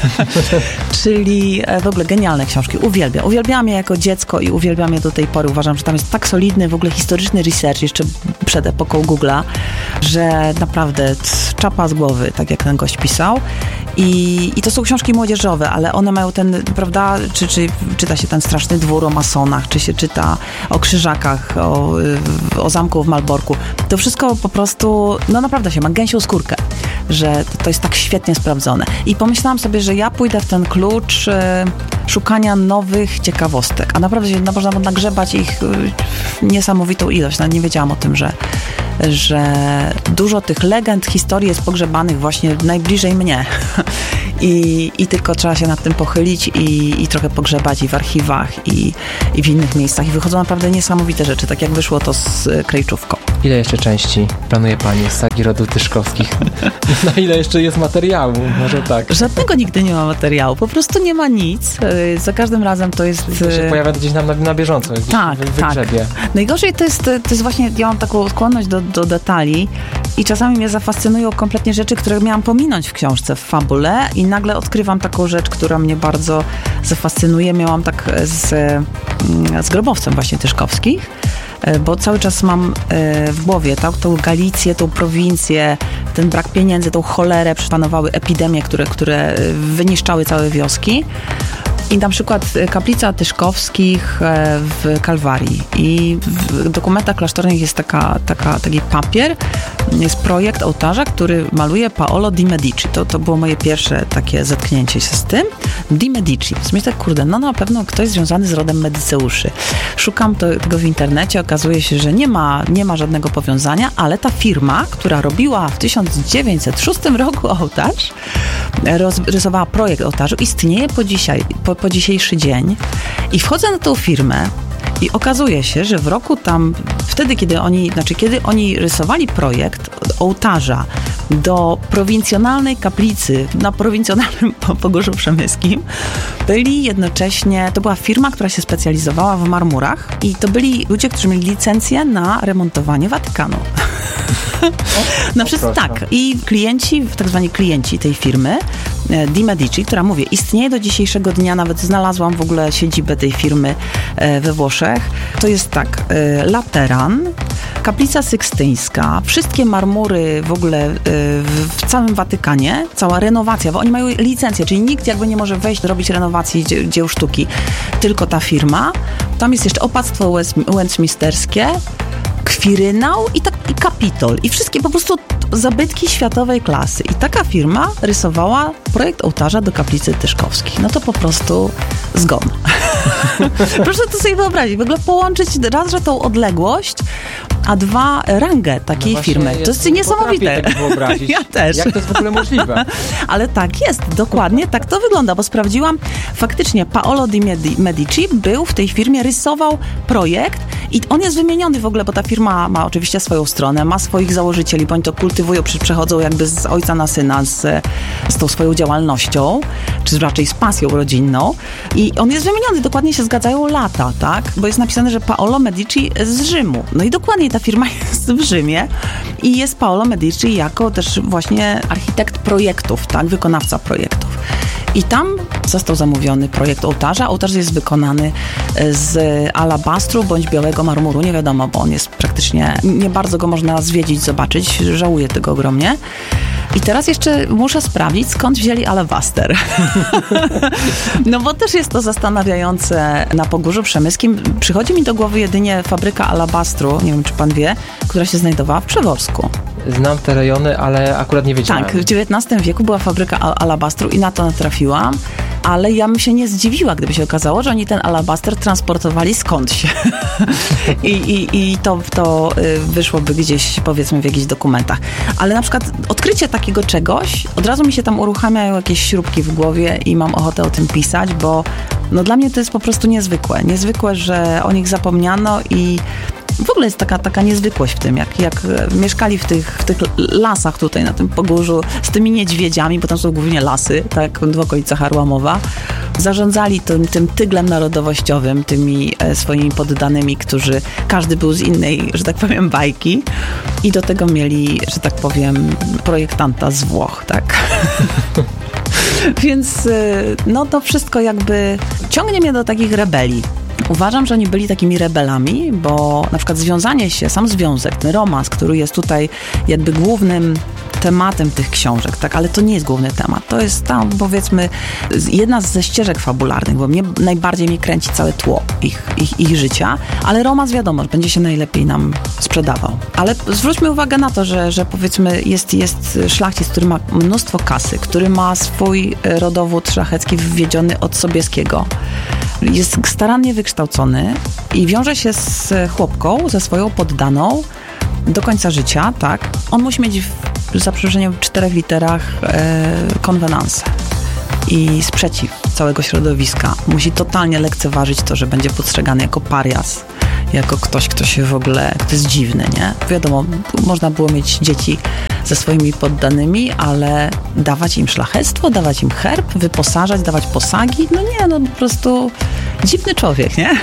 Speaker 5: czyli w ogóle genialne książki. Uwielbiam. Uwielbiałam je jako dziecko i uwielbiam je do tej pory. Uważam, że tam jest tak solidny w ogóle historyczny research jeszcze przed epoką Google'a, że naprawdę czapa z głowy, tak jak ten gość pisał. I, I to są książki młodzieżowe, ale one mają ten, prawda, czy, czy czyta się ten Straszny Dwór o masonach, czy się czyta o krzyżakach, o, o zamku w Malborku. To wszystko po prostu, no naprawdę się ma gęsią skórkę. że to jest tak świetnie sprawdzone. I pomyślałam sobie, że ja pójdę w ten klucz e, szukania nowych ciekawostek, a naprawdę się można nagrzebać ich e, niesamowitą ilość. Nawet nie wiedziałam o tym, że, że dużo tych legend, historii jest pogrzebanych właśnie najbliżej mnie. I, I tylko trzeba się nad tym pochylić i, i trochę pogrzebać i w archiwach, i, i w innych miejscach. I wychodzą naprawdę niesamowite rzeczy, tak jak wyszło to z Krejczówką.
Speaker 4: Ile jeszcze części planuje Pani z sagi rodu Tyszkowskich? Na ile jeszcze jest materiału? Może tak.
Speaker 5: Żadnego nigdy nie ma materiału, po prostu nie ma nic. Za każdym razem to jest...
Speaker 4: To się pojawia gdzieś nam na, na bieżąco, gdzieś
Speaker 5: tak,
Speaker 4: w wygrzebie.
Speaker 5: Tak. Najgorzej to jest, to jest właśnie, ja mam taką skłonność do, do detali i czasami mnie zafascynują kompletnie rzeczy, które miałam pominąć w książce, w fabule i nagle odkrywam taką rzecz, która mnie bardzo zafascynuje. Miałam tak z, z grobowcem właśnie Tyszkowskich, bo cały czas mam w głowie tak, tą Galicję, tą prowincję, ten brak pieniędzy, tą cholerę, przypanowały epidemie, które, które wyniszczały całe wioski. I na przykład kaplica Tyszkowskich w Kalwarii. I w dokumentach klasztornych jest taka, taka, taki papier, jest projekt ołtarza, który maluje Paolo di Medici. To, to było moje pierwsze takie zetknięcie się z tym. Di Medici. Myślę, kurde, no na pewno ktoś związany z rodem Medyceuszy. Szukam to, tego w internecie, okazuje się, że nie ma, nie ma żadnego powiązania, ale ta firma, która robiła w tysiąc dziewięćset szóstym roku ołtarz, roz, rysowała projekt ołtarzu, istnieje po dzisiaj, po, po dzisiejszy dzień i wchodzę na tą firmę i okazuje się, że w roku tam, wtedy kiedy oni, znaczy kiedy oni rysowali projekt ołtarza do prowincjonalnej kaplicy na prowincjonalnym Pogórzu Przemyskim, byli jednocześnie, to była firma, która się specjalizowała w marmurach i to byli ludzie, którzy mieli licencję na remontowanie Watykanu. No przez tak. I klienci, tak zwani klienci tej firmy, Di Medici, która, mówię, istnieje do dzisiejszego dnia, nawet znalazłam w ogóle siedzibę tej firmy we Włoszech. To jest tak, Lateran, kaplica sykstyńska, wszystkie marmury w ogóle w całym Watykanie, cała renowacja, bo oni mają licencję, czyli nikt jakby nie może wejść, robić renowacji dzieł sztuki, tylko ta firma. Tam jest jeszcze opactwo westminsterskie, kwirynał i, tak, i kapitol. I wszystkie po prostu zabytki światowej klasy. I taka firma rysowała projekt ołtarza do kaplicy Tyszkowskich. No to po prostu zgon. Proszę to sobie wyobrazić. W ogóle połączyć raz, że tą odległość, a dwa, rangę takiej no firmy. To jest niesamowite.
Speaker 4: Tak wyobrazić.
Speaker 5: Ja też.
Speaker 4: Jak to jest w ogóle możliwe?
Speaker 5: Ale tak jest, dokładnie tak to wygląda, bo sprawdziłam, faktycznie Paolo di Medici był w tej firmie, rysował projekt i on jest wymieniony w ogóle, bo ta firma ma oczywiście swoją stronę, ma swoich założycieli, bo oni to kultywują, przechodzą jakby z ojca na syna z, z tą swoją działalnością, czy raczej z pasją rodzinną i on jest wymieniony, dokładnie się zgadzają lata, tak? Bo jest napisane, że Paolo Medici z Rzymu. No i dokładnie ta firma jest w Rzymie i jest Paolo Medici jako też właśnie architekt projektów, tak? Wykonawca projektów. I tam został zamówiony projekt ołtarza. Ołtarz jest wykonany z alabastru bądź białego marmuru, nie wiadomo, bo on jest praktycznie, nie bardzo go można zwiedzić, zobaczyć, żałuję tego ogromnie. I teraz jeszcze muszę sprawdzić, skąd wzięli alabaster. No bo też jest to zastanawiające na Pogórzu Przemyskim. Przychodzi mi do głowy jedynie fabryka alabastru, nie wiem czy pan wie, która się znajdowała w Przeworsku.
Speaker 4: Znam te rejony, ale akurat nie wiedziałem.
Speaker 5: Tak, w dziewiętnastym wieku była fabryka al- alabastru i na to natrafiłam, ale ja bym się nie zdziwiła, gdyby się okazało, że oni ten alabaster transportowali skądś. I, i, i to, to wyszłoby gdzieś, powiedzmy, w jakichś dokumentach. Ale na przykład odkrycie takiego czegoś, od razu mi się tam uruchamiają jakieś śrubki w głowie i mam ochotę o tym pisać, bo no dla mnie to jest po prostu niezwykłe. Niezwykłe, że o nich zapomniano i w ogóle jest taka, taka niezwykłość w tym, jak, jak mieszkali w tych, w tych lasach tutaj na tym Pogórzu z tymi niedźwiedziami, bo tam są głównie lasy, tak, w okolicach Harłamowa. Zarządzali tym, tym tyglem narodowościowym, tymi e, swoimi poddanymi, którzy, każdy był z innej, że tak powiem, bajki i do tego mieli, że tak powiem, projektanta z Włoch, tak. Więc no to wszystko jakby ciągnie mnie do takich rebelii. Uważam, że oni byli takimi rebelami, bo na przykład związanie się, sam związek, ten romans, który jest tutaj jakby głównym tematem tych książek, tak, ale to nie jest główny temat. To jest tam, powiedzmy, jedna ze ścieżek fabularnych, bo mnie najbardziej mnie kręci całe tło ich, ich, ich życia, ale romans wiadomo, że będzie się najlepiej nam sprzedawał. Ale zwróćmy uwagę na to, że, że powiedzmy jest, jest szlachcic, który ma mnóstwo kasy, który ma swój rodowód szlachecki wywiedziony od Sobieskiego. Jest starannie wykształcony i wiąże się z chłopką, ze swoją poddaną do końca życia, tak? On musi mieć w, za przeproszeniem w czterech literach e, konwenansę i sprzeciw całego środowiska. Musi totalnie lekceważyć to, że będzie postrzegany jako parias, jako ktoś, kto się w ogóle, kto jest dziwny, nie? Wiadomo, można było mieć dzieci ze swoimi poddanymi, ale dawać im szlachectwo, dawać im herb, wyposażać, dawać posagi, no nie, no po prostu dziwny człowiek, nie?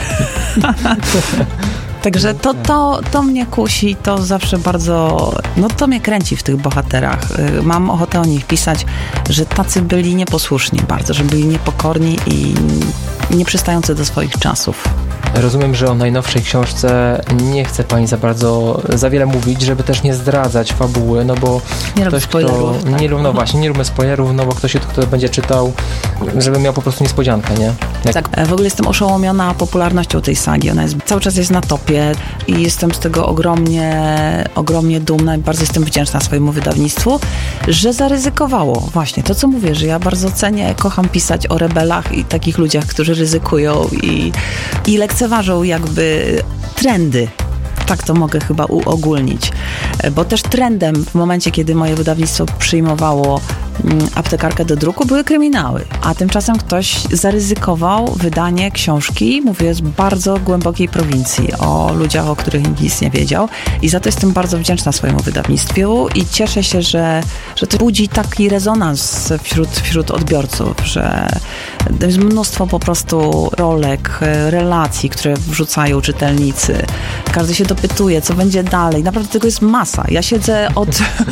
Speaker 5: Także to, to, to mnie kusi, to zawsze bardzo, no to mnie kręci w tych bohaterach. Mam ochotę o nich pisać, że tacy byli nieposłuszni bardzo, że byli niepokorni i nieprzystający do swoich czasów.
Speaker 4: Rozumiem, że o najnowszej książce nie chce pani za bardzo, za wiele mówić, żeby też nie zdradzać fabuły, no bo
Speaker 5: nie
Speaker 4: ktoś,
Speaker 5: spoilerów,
Speaker 4: kto,
Speaker 5: tak.
Speaker 4: nie, no właśnie, nie róbmy spoilerów, no bo ktoś, kto będzie czytał, żeby miał po prostu niespodziankę, nie? Jak...
Speaker 5: Tak, w ogóle jestem oszołomiona popularnością tej sagi, ona jest, cały czas jest na topie i jestem z tego ogromnie, ogromnie dumna i bardzo jestem wdzięczna swojemu wydawnictwu, że zaryzykowało właśnie to, co mówię, że ja bardzo cenię, kocham pisać o rebelach i takich ludziach, którzy ryzykują i, i lekceważą jakby trendy. Tak to mogę chyba uogólnić. Bo też trendem w momencie, kiedy moje wydawnictwo przyjmowało aptekarkę do druku, były kryminały. A tymczasem ktoś zaryzykował wydanie książki, mówię, z bardzo głębokiej prowincji, o ludziach, o których nikt nic nie wiedział. I za to jestem bardzo wdzięczna swojemu wydawnictwu i cieszę się, że, że to budzi taki rezonans wśród, wśród odbiorców, że jest mnóstwo po prostu rolek, relacji, które wrzucają czytelnicy. Każdy się dopytuje, co będzie dalej. Naprawdę tego jest masa. Ja siedzę od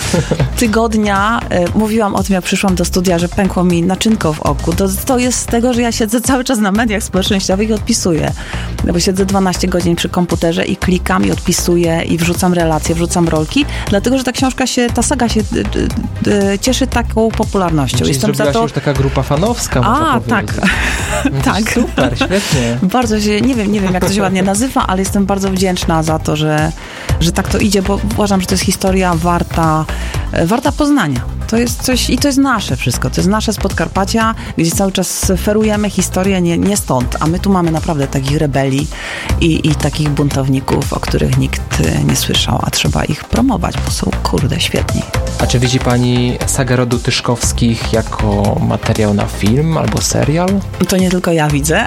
Speaker 5: tygodnia, mówiłam o tym, jak przyszłam do studia, że pękło mi naczynko w oku. To, to jest z tego, że ja siedzę cały czas na mediach społecznościowych i odpisuję. Bo siedzę dwanaście godzin przy komputerze i klikam i odpisuję i wrzucam relacje, wrzucam rolki, dlatego, że ta książka się, ta saga się d, d, d, cieszy taką popularnością.
Speaker 4: Czyli
Speaker 5: Jestem
Speaker 4: zrobiła
Speaker 5: za to...
Speaker 4: się już taka grupa fanowska, można
Speaker 5: A,
Speaker 4: powiedzieć.
Speaker 5: tak.
Speaker 4: No
Speaker 5: tak.
Speaker 4: Super, świetnie.
Speaker 5: Bardzo się, nie wiem, nie wiem, jak to się ładnie nazywa, ale jestem bardzo wdzięczna za to, że, że tak to idzie, bo uważam, że to jest historia warta, warta poznania. To jest coś, i to jest nasze wszystko, to jest nasze z Podkarpacia, gdzie cały czas ferujemy historię nie, nie stąd, a my tu mamy naprawdę takich rebeli i, i takich buntowników, o których nikt nie słyszał, a trzeba ich promować, bo są, kurde, świetni.
Speaker 4: A czy widzi pani sagę rodu Tyszkowskich jako materiał na film albo serial?
Speaker 5: To nie tylko ja widzę.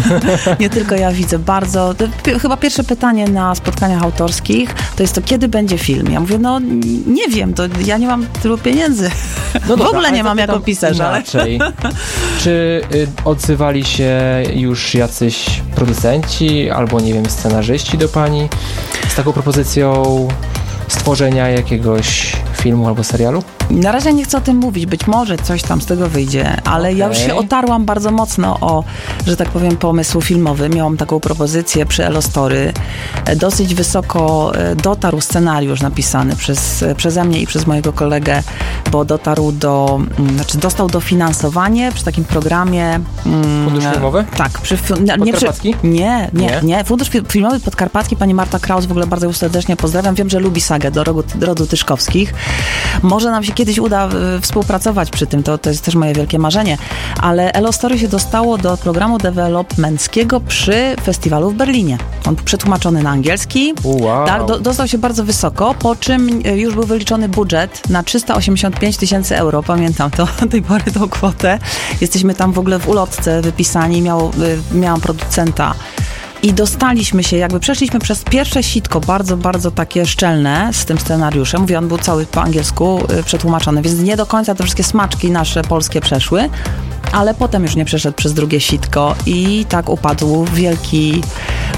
Speaker 5: nie tylko ja widzę bardzo. To, chyba pierwsze pytanie na spotkaniach autorskich to jest to, kiedy będzie film? Ja mówię, no nie wiem, to ja nie mam tylu pieniędzy. No w
Speaker 4: dobra,
Speaker 5: ogóle nie mam jako pisarz.
Speaker 4: Inaczej. Ale... Czy y, odzywali się już jacyś producenci albo, nie wiem, scenarzyści do pani z taką propozycją stworzenia jakiegoś filmu albo serialu?
Speaker 5: Na razie nie chcę o tym mówić, być może coś tam z tego wyjdzie, ale okay. Ja już się otarłam bardzo mocno o, że tak powiem, pomysł filmowy. Miałam taką propozycję przy Elostory. Dosyć wysoko dotarł scenariusz napisany przez, przeze mnie i przez mojego kolegę, bo dotarł do, znaczy dostał dofinansowanie przy takim programie.
Speaker 4: Fundusz filmowy?
Speaker 5: Tak. Przy,
Speaker 4: nie, Podkarpacki?
Speaker 5: Przy, nie, nie, nie, nie. Fundusz filmowy Podkarpacki, pani Marta Kraus, w ogóle bardzo ją serdecznie pozdrawiam. Wiem, że lubi sagę do rodu, rodu Tyszkowskich. Może nam się kiedyś uda y, współpracować przy tym, to, to jest też moje wielkie marzenie, ale Elostory się dostało do programu developmenckiego przy festiwalu w Berlinie. On przetłumaczony na angielski.
Speaker 4: Wow.
Speaker 5: Tak, do, dostał się bardzo wysoko, po czym y, już był wyliczony budżet na trzysta osiemdziesiąt pięć tysięcy euro, pamiętam to, do tej pory tą kwotę. Jesteśmy tam w ogóle w ulotce wypisani, miał, y, miałam producenta. I dostaliśmy się, jakby przeszliśmy przez pierwsze sitko, bardzo, bardzo takie szczelne z tym scenariuszem. Mówię, on był cały po angielsku y, przetłumaczony, więc nie do końca te wszystkie smaczki nasze polskie przeszły, ale potem już nie przeszedł przez drugie sitko i tak upadł wielki,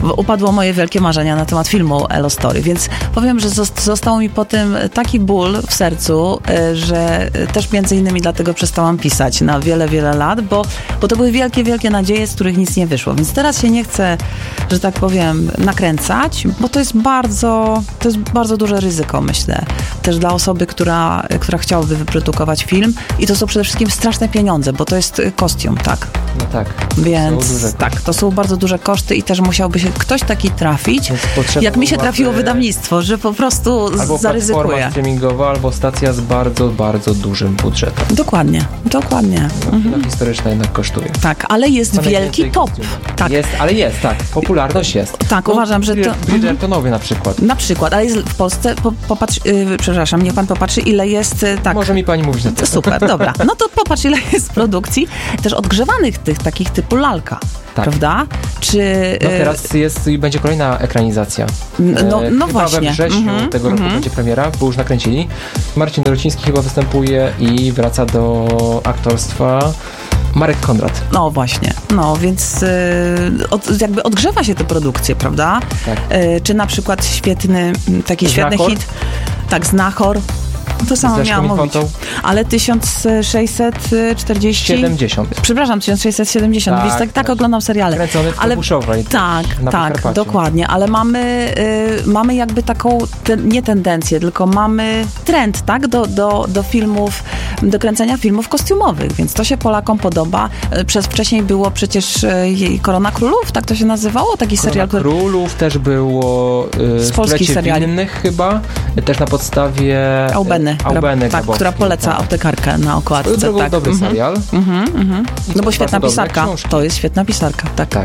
Speaker 5: upadło moje wielkie marzenia na temat filmu Elo Story, więc powiem, że został mi po tym taki ból w sercu, że też między innymi dlatego przestałam pisać na wiele, wiele lat, bo, bo to były wielkie, wielkie nadzieje, z których nic nie wyszło, więc teraz się nie chcę, że tak powiem, nakręcać, bo to jest bardzo, to jest bardzo duże ryzyko, myślę, też dla osoby, która, która chciałaby wyprodukować film i to są przede wszystkim straszne pieniądze, bo to jest kostium, tak?
Speaker 4: No tak.
Speaker 5: Więc tak, to są bardzo duże koszty i też musiałby się ktoś taki trafić, jak mi się trafiło wydawnictwo, że po prostu
Speaker 4: albo
Speaker 5: zaryzykuje.
Speaker 4: Albo platforma streamingowa, albo stacja z bardzo, bardzo dużym budżetem.
Speaker 5: Dokładnie, dokładnie.
Speaker 4: No,
Speaker 5: mhm.
Speaker 4: historyczna jednak kosztuje.
Speaker 5: Tak, ale jest
Speaker 4: Co
Speaker 5: wielki top.
Speaker 4: Tak. Jest, ale jest, tak. Popularność jest.
Speaker 5: Tak, no, uważam, że to...
Speaker 4: Bridgertonowy na przykład.
Speaker 5: Na przykład, ale jest w Polsce, po, popatrz, yy, przepraszam, niech pan popatrzy, ile jest... Yy, tak.
Speaker 4: Może mi pani mówić na to.
Speaker 5: Super, dobra. No to popatrz, ile jest produkcji też odgrzewanych tych, takich typu lalka. Tak. Prawda? Czy...
Speaker 4: No teraz jest i będzie kolejna ekranizacja.
Speaker 5: No, no
Speaker 4: chyba
Speaker 5: właśnie.
Speaker 4: we wrześniu mm-hmm, tego roku mm-hmm. będzie premiera, bo już nakręcili. Marcin Dorociński chyba występuje i wraca do aktorstwa Marek Konrad.
Speaker 5: No właśnie. No, więc yy, od, jakby odgrzewa się te produkcje, prawda?
Speaker 4: Tak.
Speaker 5: Yy, czy na przykład świetny, taki
Speaker 4: Znachor?
Speaker 5: świetny hit. Tak, Znachor. To samo miałam mówić. Ale tysiąc sześćset czterdzieści...
Speaker 4: siedemdziesiąt.
Speaker 5: Przepraszam, tysiąc sześćset siedemdziesiąt. Tak, więc tak, tak oglądam seriale.
Speaker 4: Kręcony w
Speaker 5: ale
Speaker 4: Kobuszowej.
Speaker 5: Tak, tak, dokładnie. Ale mamy, y, mamy jakby taką, te, nie tendencję, tylko mamy trend, tak, do, do, do filmów, do kręcenia filmów kostiumowych, więc to się Polakom podoba. Przez wcześniej było przecież y, Korona Królów, tak to się nazywało? Taki
Speaker 4: Korona
Speaker 5: serial.
Speaker 4: Korona Królów też było y,
Speaker 5: z polskich seriali.
Speaker 4: Winnych chyba, też na podstawie...
Speaker 5: Aubeny.
Speaker 4: Aubeny
Speaker 5: tak, która poleca tak. aptekarkę na okładce.
Speaker 4: To
Speaker 5: tak.
Speaker 4: dobry
Speaker 5: mhm.
Speaker 4: serial.
Speaker 5: Mhm, mhm. No bo świetna pisarka. To jest świetna pisarka. Tak,
Speaker 4: tak.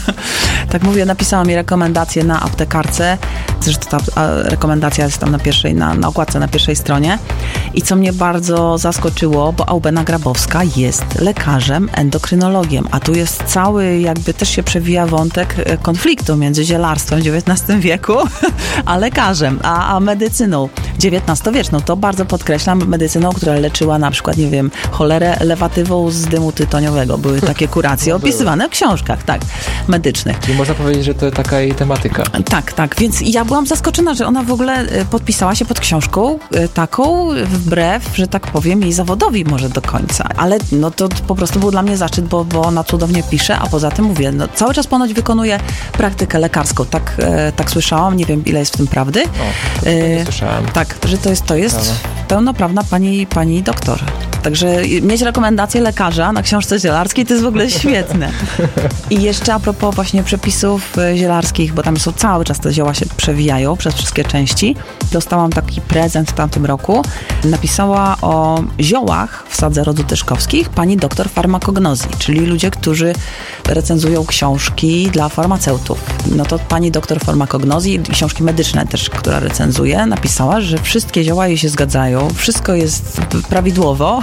Speaker 5: tak mówię, napisała mi rekomendację na aptekarce. Zresztą ta rekomendacja jest tam na pierwszej, na, na okładce, na pierwszej stronie. I co mnie bardzo zaskoczyło, bo Aubena Grabowska jest lekarzem, endokrynologiem, a tu jest cały, jakby też się przewija wątek konfliktu między zielarstwem w dziewiętnastym wieku, a lekarzem, a, a medycyną dziewiętnastowieczną. To bardzo podkreślam, medycyną, która leczyła na przykład, nie wiem, cholerę lewatywą z dymu tytoniowego. Były takie kuracje no opisywane w książkach, tak, medycznych.
Speaker 4: I można powiedzieć, że to taka jej tematyka.
Speaker 5: Tak, tak, więc ja byłam zaskoczona, że ona w ogóle podpisała się pod książką taką wbrew, że tak powiem, jej zawodowi może do końca. Ale no to po prostu był dla mnie zaszczyt, bo, bo ona cudownie pisze, a poza tym mówię, no, cały czas ponoć wykonuje praktykę lekarską. Tak, e, tak słyszałam, nie wiem ile jest w tym prawdy.
Speaker 4: O, to nie e, słyszałam.
Speaker 5: Tak, że to jest, to jest Prawa. pełnoprawna pani, pani doktor. Także mieć rekomendację lekarza na książce zielarskiej to jest w ogóle świetne. I jeszcze a propos właśnie przepisów zielarskich, bo tam są cały czas te zioła się przewijają przez wszystkie części. Dostałam taki prezent w tamtym roku. Napisała o ziołach w sadze rodu Tyszkowskich pani doktor farmakognozji, czyli ludzie, którzy recenzują książki dla farmaceutów. No to pani doktor farmakognozji i książki medyczne też, która recenzuje, napisała, że wszystkie zioła jej się zgadzają, wszystko jest prawidłowo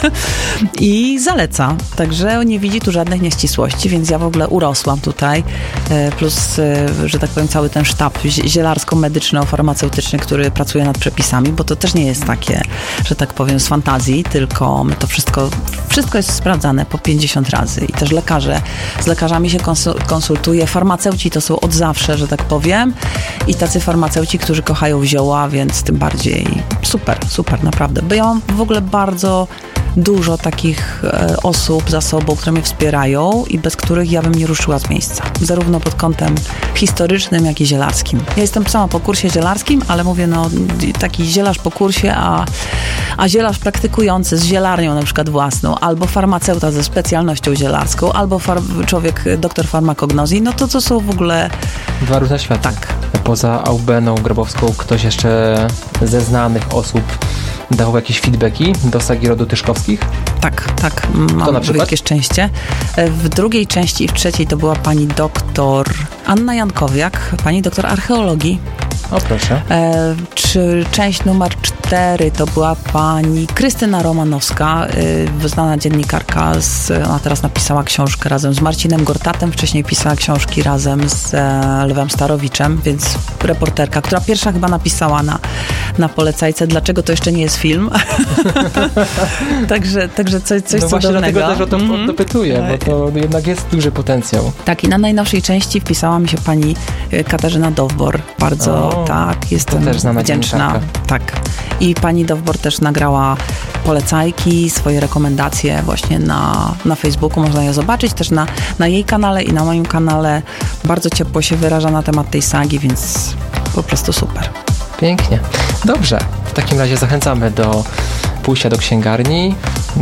Speaker 5: i zaleca. Także nie widzi tu żadnych nieścisłości, więc ja w ogóle urosłam tutaj. Plus, że tak powiem, cały ten sztab zielarsko-medyczno-farmaceutyczny, który pracuje nad przepisami, bo to też nie jest takie, że tak powiem, z fantazji, tylko my to wszystko, wszystko jest sprawdzane po pięćdziesiąt razy i też lekarze, z lekarzami się konsultuje, farmaceuci to są od zawsze, że tak powiem, i tacy farmaceuci, którzy kochają zioła, więc tym bardziej super, super, naprawdę. Bo ja mam w ogóle bardzo dużo takich e, osób za sobą, które mnie wspierają i bez których ja bym nie ruszyła z miejsca. Zarówno pod kątem historycznym, jak i zielarskim. Ja jestem sama po kursie zielarskim, ale mówię, no taki zielarz po kursie, a, a zielarz praktykujący z zielarnią na przykład własną, albo farmaceuta ze specjalnością zielarską, albo far- człowiek, doktor farmakognozji, no to to są w ogóle...
Speaker 4: Dwa różne światy.
Speaker 5: Tak.
Speaker 4: Poza Aubeną Grabowską ktoś jeszcze ze znanych osób dawał jakieś feedbacki do sagi rodu Tyszkowskich?
Speaker 5: Tak, tak. Mam wielkie szczęście. W drugiej części i w trzeciej to była pani doktor Anna Jankowiak, pani doktor archeologii.
Speaker 4: O proszę.
Speaker 5: E, czy część numer cztery to była pani Krystyna Romanowska, e, znana dziennikarka, z, ona teraz napisała książkę razem z Marcinem Gortatem, wcześniej pisała książki razem z e, Lwem Starowiczem, więc reporterka, która pierwsza chyba napisała na, na polecajce, dlaczego to jeszcze nie jest film. także, także coś, coś
Speaker 4: no
Speaker 5: cudownego.
Speaker 4: Właśnie dlatego też o to
Speaker 5: mm-hmm.
Speaker 4: dopytuję, bo to jednak jest duży potencjał.
Speaker 5: Tak, i na najnowszej części wpisała mi się pani Katarzyna Dowbor. Bardzo,
Speaker 4: o,
Speaker 5: tak, jestem
Speaker 4: też znana
Speaker 5: wdzięczna. Tak. I pani Dowbor też nagrała polecajki, swoje rekomendacje właśnie na, na Facebooku. Można je zobaczyć też na, na jej kanale i na moim kanale. Bardzo ciepło się wyraża na temat tej sagi, więc po prostu super.
Speaker 4: Pięknie. Dobrze. W takim razie zachęcamy do pójścia do księgarni,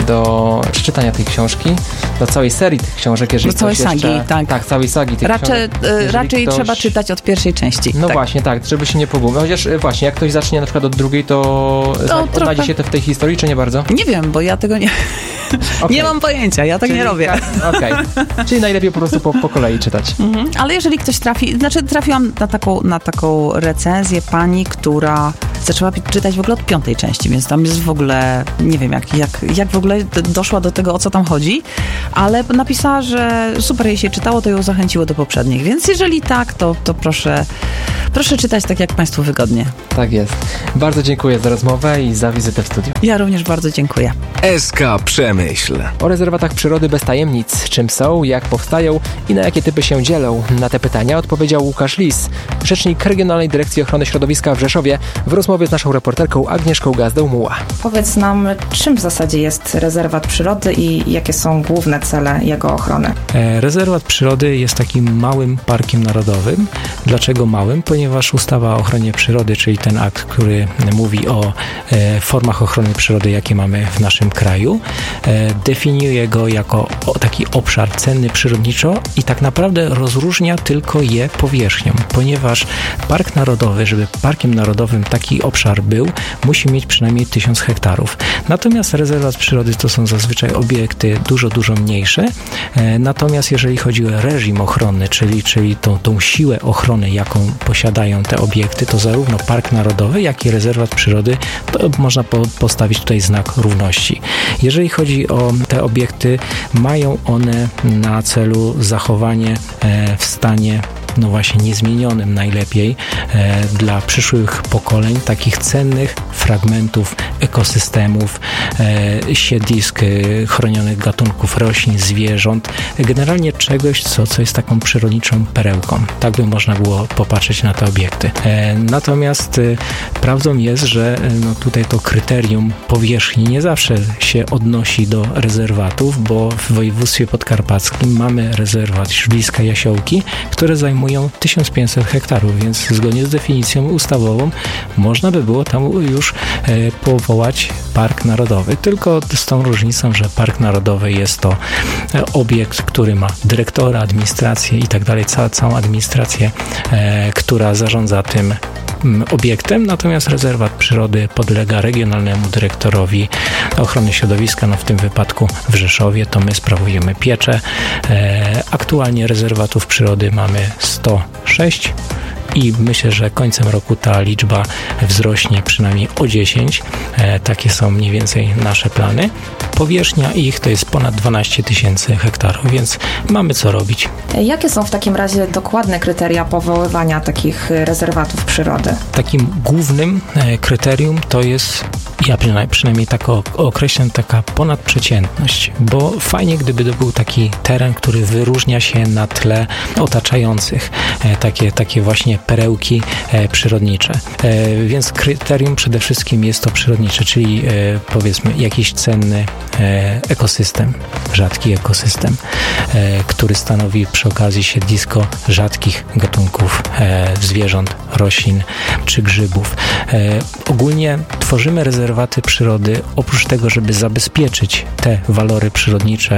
Speaker 4: do przeczytania tej książki, do całej serii tych książek, jeżeli
Speaker 5: do całej
Speaker 4: ktoś
Speaker 5: sagi,
Speaker 4: jeszcze...
Speaker 5: tak.
Speaker 4: Tak, całej sagi tych
Speaker 5: raczej,
Speaker 4: książek.
Speaker 5: Raczej
Speaker 4: ktoś...
Speaker 5: trzeba czytać od pierwszej części.
Speaker 4: No
Speaker 5: tak.
Speaker 4: właśnie, tak, żeby się nie pogubił. Chociaż właśnie, jak ktoś zacznie na przykład od drugiej, to, to
Speaker 5: trochę...
Speaker 4: odnajdzie się to w tej historii, czy nie bardzo?
Speaker 5: Nie wiem, bo ja tego nie...
Speaker 4: Okay.
Speaker 5: Nie mam pojęcia, ja tak
Speaker 4: Czyli,
Speaker 5: nie robię.
Speaker 4: Okej, okay. Czyli najlepiej po prostu po, po kolei czytać.
Speaker 5: Mhm. Ale jeżeli ktoś trafi, znaczy trafiłam na taką, na taką recenzję pani, która zaczęła czytać w ogóle od piątej części, więc tam jest w ogóle, nie wiem jak, jak, jak w ogóle doszła do tego, o co tam chodzi, ale napisała, że super jej się czytało, to ją zachęciło do poprzednich, więc jeżeli tak, to, to proszę, proszę czytać tak, jak Państwu wygodnie.
Speaker 4: Tak jest. Bardzo dziękuję za rozmowę i za wizytę w studiu.
Speaker 5: Ja również bardzo dziękuję.
Speaker 3: S K Przemyśl.
Speaker 4: O rezerwatach przyrody bez tajemnic. Czym są, jak powstają i na jakie typy się dzielą? Na te pytania odpowiedział Łukasz Lis, rzecznik Regionalnej Dyrekcji Ochrony Środowiska w Rzeszowie, w rozmowie z naszą reporterką Agnieszką Gazdą-Muła.
Speaker 2: Powiedz nam, czym w zasadzie jest rezerwat przyrody i jakie są główne cele jego ochrony?
Speaker 6: Rezerwat przyrody jest takim małym parkiem narodowym. Dlaczego małym? Ponieważ ustawa o ochronie przyrody, czyli ten akt, który mówi o e, formach ochrony przyrody, jakie mamy w naszym kraju, e, definiuje go jako o, taki obszar cenny przyrodniczo i tak naprawdę rozróżnia tylko je powierzchnią, ponieważ park narodowy, żeby parkiem narodowym taki obszar był, musi mieć przynajmniej tysiąc hektarów. Natomiast rezerwat przyrody to są zazwyczaj obiekty dużo, dużo mniejsze. E, natomiast jeżeli chodzi o reżim ochronny, czyli, czyli tą, tą siłę ochrony, jaką posiadają te obiekty, to zarówno park narodowy, jak i rezerwat przyrody, to można po, postawić tutaj znak równości. Jeżeli chodzi o te obiekty, mają one na celu zachowanie e, w stanie no właśnie niezmienionym najlepiej e, dla przyszłych pokoleń takich cennych fragmentów ekosystemów, e, siedlisk e, chronionych gatunków roślin, zwierząt, generalnie czegoś, co, co jest taką przyrodniczą perełką. Tak by można było popatrzeć na te obiekty. E, natomiast e, prawdą jest, że e, no tutaj to kryterium powierzchni nie zawsze się odnosi do rezerwatów, bo w województwie podkarpackim mamy rezerwat Śródliska Jasiołki, które zajmują tysiąc pięćset hektarów, więc zgodnie z definicją ustawową można by było tam już e, powołać park narodowy. Tylko z tą różnicą, że park narodowy jest to e, obiekt, który ma dyrektora, administrację i tak dalej, cała, całą administrację, e, która zarządza tym obiektem, natomiast rezerwat przyrody podlega regionalnemu dyrektorowi ochrony środowiska, no w tym wypadku w Rzeszowie to my sprawujemy pieczę. E, aktualnie rezerwatów przyrody mamy sto sześć i myślę, że końcem roku ta liczba wzrośnie przynajmniej o dziesięć. E, takie są mniej więcej nasze plany. Powierzchnia ich to jest ponad dwanaście tysięcy hektarów, więc mamy co robić.
Speaker 2: Jakie są w takim razie dokładne kryteria powoływania takich rezerwatów przyrody?
Speaker 6: Takim głównym e, kryterium to jest, ja przynajmniej, przynajmniej tak określam, taka ponadprzeciętność, bo fajnie, gdyby to był taki teren, który wyróżnia się na tle otaczających, e, takie, takie właśnie perełki e, przyrodnicze. E, więc kryterium przede wszystkim jest to przyrodnicze, czyli e, powiedzmy jakiś cenny e, ekosystem, rzadki ekosystem, e, który stanowi przy okazji siedlisko rzadkich gatunków e, zwierząt, roślin czy grzybów. E, ogólnie tworzymy rezerwaty przyrody oprócz tego, żeby zabezpieczyć te walory przyrodnicze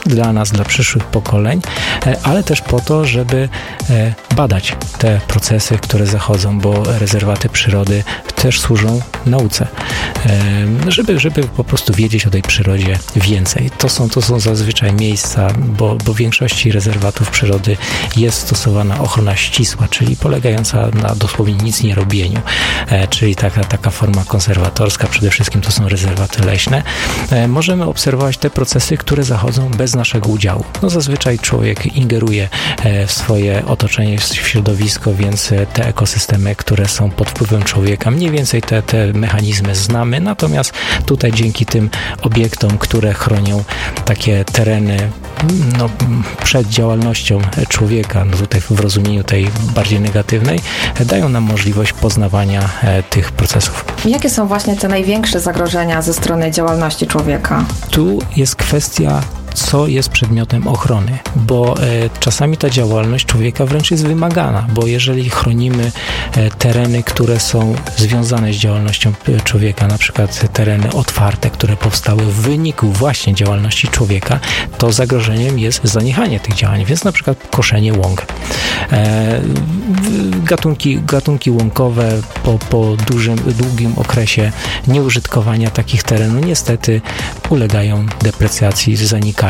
Speaker 6: dla nas, dla przyszłych pokoleń, ale też po to, żeby badać te procesy, które zachodzą, bo rezerwaty przyrody też służą nauce, żeby, żeby po prostu wiedzieć o tej przyrodzie więcej. To są, to są zazwyczaj miejsca, bo, bo w większości rezerwatów przyrody jest stosowana ochrona ścisła, czyli polegająca na dosłownie nic nie robieniu, czyli taka, taka forma konserwatorska, przede wszystkim to są rezerwaty leśne. Możemy obserwować te procesy, które zachodzą bez naszego udziału. No zazwyczaj człowiek ingeruje w swoje otoczenie, w środowisko, więc te ekosystemy, które są pod wpływem człowieka, mniej więcej te, te mechanizmy znamy, natomiast tutaj dzięki tym obiektom, które chronią takie tereny no, przed działalnością człowieka, no tutaj w rozumieniu tej bardziej negatywnej, dają nam możliwość poznawania tych procesów.
Speaker 2: Jakie są właśnie te największe zagrożenia ze strony działalności człowieka?
Speaker 6: Tu jest kwestia, co jest przedmiotem ochrony, bo e, czasami ta działalność człowieka wręcz jest wymagana, bo jeżeli chronimy e, tereny, które są związane z działalnością człowieka, na przykład tereny otwarte, które powstały w wyniku właśnie działalności człowieka, to zagrożeniem jest zaniechanie tych działań, więc na przykład koszenie łąk. E, gatunki, gatunki łąkowe po, po dużym, długim okresie nieużytkowania takich terenów niestety ulegają deprecjacji, zanikają.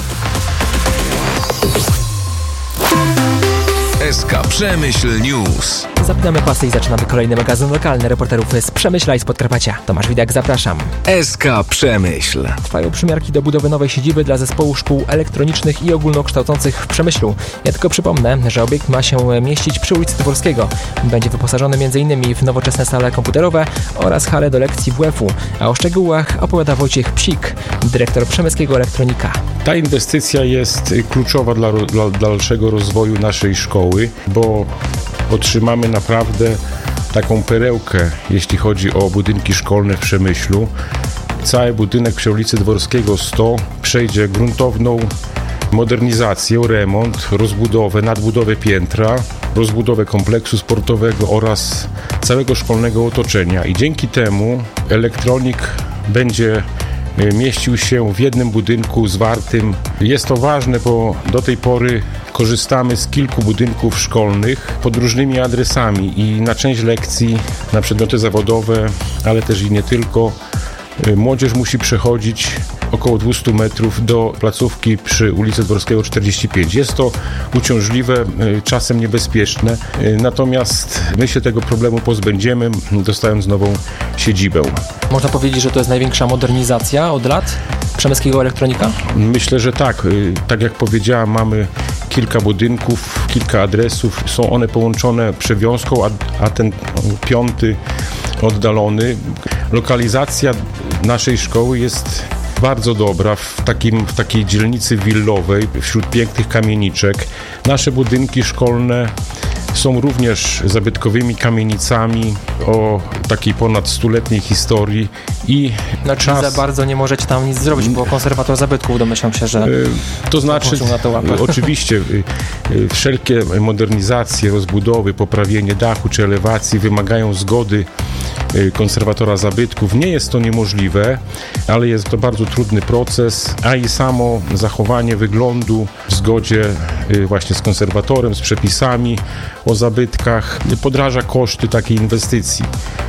Speaker 3: S K Przemyśl News.
Speaker 4: Zapinamy pasy i zaczynamy kolejny magazyn lokalny reporterów z Przemyśla i z Podkarpacia. Tomasz Widak, zapraszam.
Speaker 3: S K Przemyśl.
Speaker 4: Trwają przymiarki do budowy nowej siedziby dla zespołu szkół elektronicznych i ogólnokształcących w Przemyślu. Ja tylko przypomnę, że obiekt ma się mieścić przy ulicy Dworskiego. Będzie wyposażony m in w nowoczesne sale komputerowe oraz hale do lekcji W F u. A o szczegółach opowiada Wojciech Psik, dyrektor Przemyskiego Elektronika.
Speaker 7: Ta inwestycja jest kluczowa dla, dla dalszego rozwoju naszej szkoły, bo otrzymamy naprawdę taką perełkę, jeśli chodzi o budynki szkolne w Przemyślu. Cały budynek przy ulicy Dworskiego sto przejdzie gruntowną modernizację, remont, rozbudowę, nadbudowę piętra, rozbudowę kompleksu sportowego oraz całego szkolnego otoczenia. I dzięki temu elektronik będzie mieścił się w jednym budynku zwartym. Jest to ważne, bo do tej pory korzystamy z kilku budynków szkolnych pod różnymi adresami i na część lekcji, na przedmioty zawodowe, ale też i nie tylko, młodzież musi przechodzić około dwieście metrów do placówki przy ulicy Dworskiego czterdzieści pięć. Jest to uciążliwe, czasem niebezpieczne, natomiast my się tego problemu pozbędziemy, dostając nową siedzibę.
Speaker 4: Można powiedzieć, że to jest największa modernizacja od lat Przemyskiego Elektronika?
Speaker 7: Myślę, że tak. Tak jak powiedziałem, mamy kilka budynków, kilka adresów. Są one połączone przewiązką, a, a ten piąty oddalony. Lokalizacja naszej szkoły jest bardzo dobra w, takim, w takiej dzielnicy willowej, wśród pięknych kamieniczek. Nasze budynki szkolne są również zabytkowymi kamienicami o takiej ponad stuletniej historii i
Speaker 4: znaczy
Speaker 7: czas...
Speaker 4: za bardzo nie możecie tam nic zrobić, bo konserwator zabytków, domyślam się, że...
Speaker 7: To znaczy,
Speaker 4: na to
Speaker 7: oczywiście wszelkie modernizacje, rozbudowy, poprawienie dachu czy elewacji wymagają zgody konserwatora zabytków. Nie jest to niemożliwe, ale jest to bardzo trudny proces, a i samo zachowanie wyglądu w zgodzie właśnie z konserwatorem, z przepisami o zabytkach podraża koszty takiej inwestycji.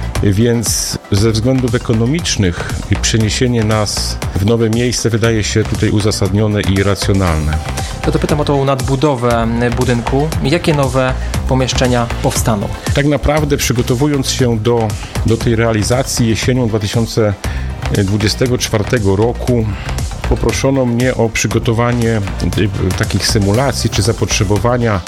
Speaker 7: Więc ze względów ekonomicznych przeniesienie nas w nowe miejsce wydaje się tutaj uzasadnione i racjonalne.
Speaker 4: To, to pytam o tą nadbudowę budynku. Jakie nowe pomieszczenia powstaną?
Speaker 7: Tak naprawdę przygotowując się do, do tej realizacji jesienią dwa tysiące dwudziestego czwartego roku poproszono mnie o przygotowanie takich symulacji czy zapotrzebowania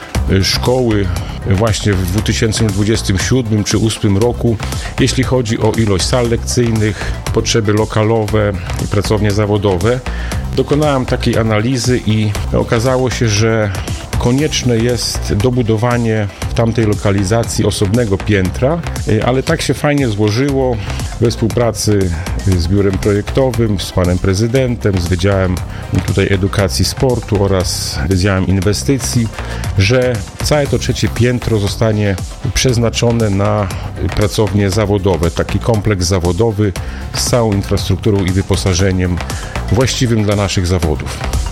Speaker 7: szkoły właśnie w dwa tysiące dwudziestym siódmym czy dwa tysiące ósmym roku, jeśli chodzi o ilość sal lekcyjnych, potrzeby lokalowe i pracownie zawodowe. Dokonałem takiej analizy i okazało się, że konieczne jest dobudowanie w tamtej lokalizacji osobnego piętra, ale tak się fajnie złożyło we współpracy z biurem projektowym, z panem prezydentem, z Wydziałem tutaj Edukacji Sportu oraz Wydziałem Inwestycji, że całe to trzecie piętro zostanie przeznaczone na pracownie zawodowe, taki kompleks zawodowy z całą infrastrukturą i wyposażeniem właściwym dla naszych zawodów.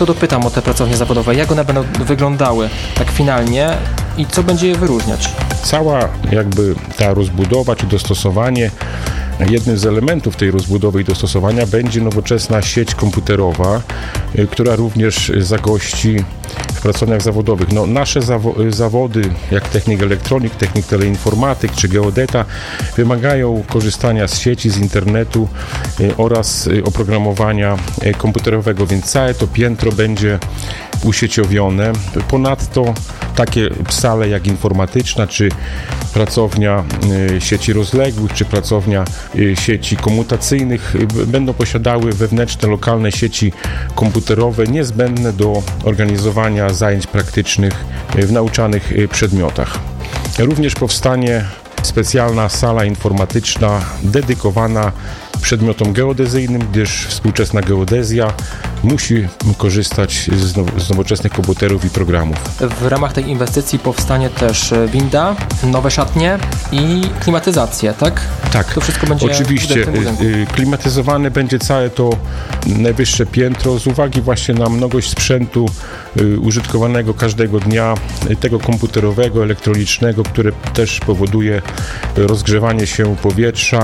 Speaker 4: to dopytam o te pracownie zawodowe. Jak one będą wyglądały tak finalnie i co będzie je wyróżniać?
Speaker 7: Cała jakby ta rozbudowa czy dostosowanie, jednym z elementów tej rozbudowy i dostosowania będzie nowoczesna sieć komputerowa, która również zagości w pracowniach zawodowych. No, nasze zawo- zawody, jak technik elektronik, technik teleinformatyk czy geodeta, wymagają korzystania z sieci, z internetu y, oraz y, oprogramowania y, komputerowego, więc całe to piętro będzie usieciowione. Ponadto takie sale jak informatyczna, czy pracownia y, sieci rozległych, czy pracownia y, sieci komutacyjnych y, będą posiadały wewnętrzne, lokalne sieci komputerowe niezbędne do organizowania zajęć praktycznych y, w nauczanych y, przedmiotach. Również powstanie specjalna sala informatyczna dedykowana przedmiotom geodezyjnym, gdyż współczesna geodezja musi korzystać z, now- z nowoczesnych komputerów i programów.
Speaker 4: W ramach tej inwestycji powstanie też winda, nowe szatnie i klimatyzację, tak?
Speaker 7: Tak,
Speaker 4: to wszystko będzie
Speaker 7: oczywiście.
Speaker 4: w tym budynku.
Speaker 7: Klimatyzowane będzie całe to najwyższe piętro z uwagi właśnie na mnogość sprzętu użytkowanego każdego dnia, tego komputerowego, elektronicznego, które też powoduje rozgrzewanie się powietrza,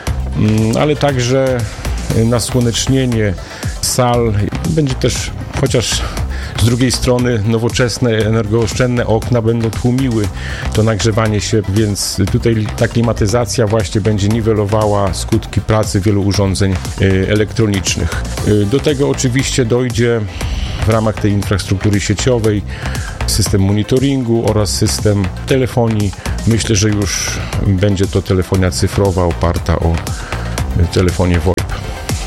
Speaker 7: ale także nasłonecznienie sal. Będzie też, chociaż z drugiej strony nowoczesne, energooszczędne okna będą tłumiły to nagrzewanie się, więc tutaj ta klimatyzacja właśnie będzie niwelowała skutki pracy wielu urządzeń elektronicznych. Do tego oczywiście dojdzie w ramach tej infrastruktury sieciowej system monitoringu oraz system telefonii. Myślę, że już będzie to telefonia cyfrowa oparta o telefonie V O I P.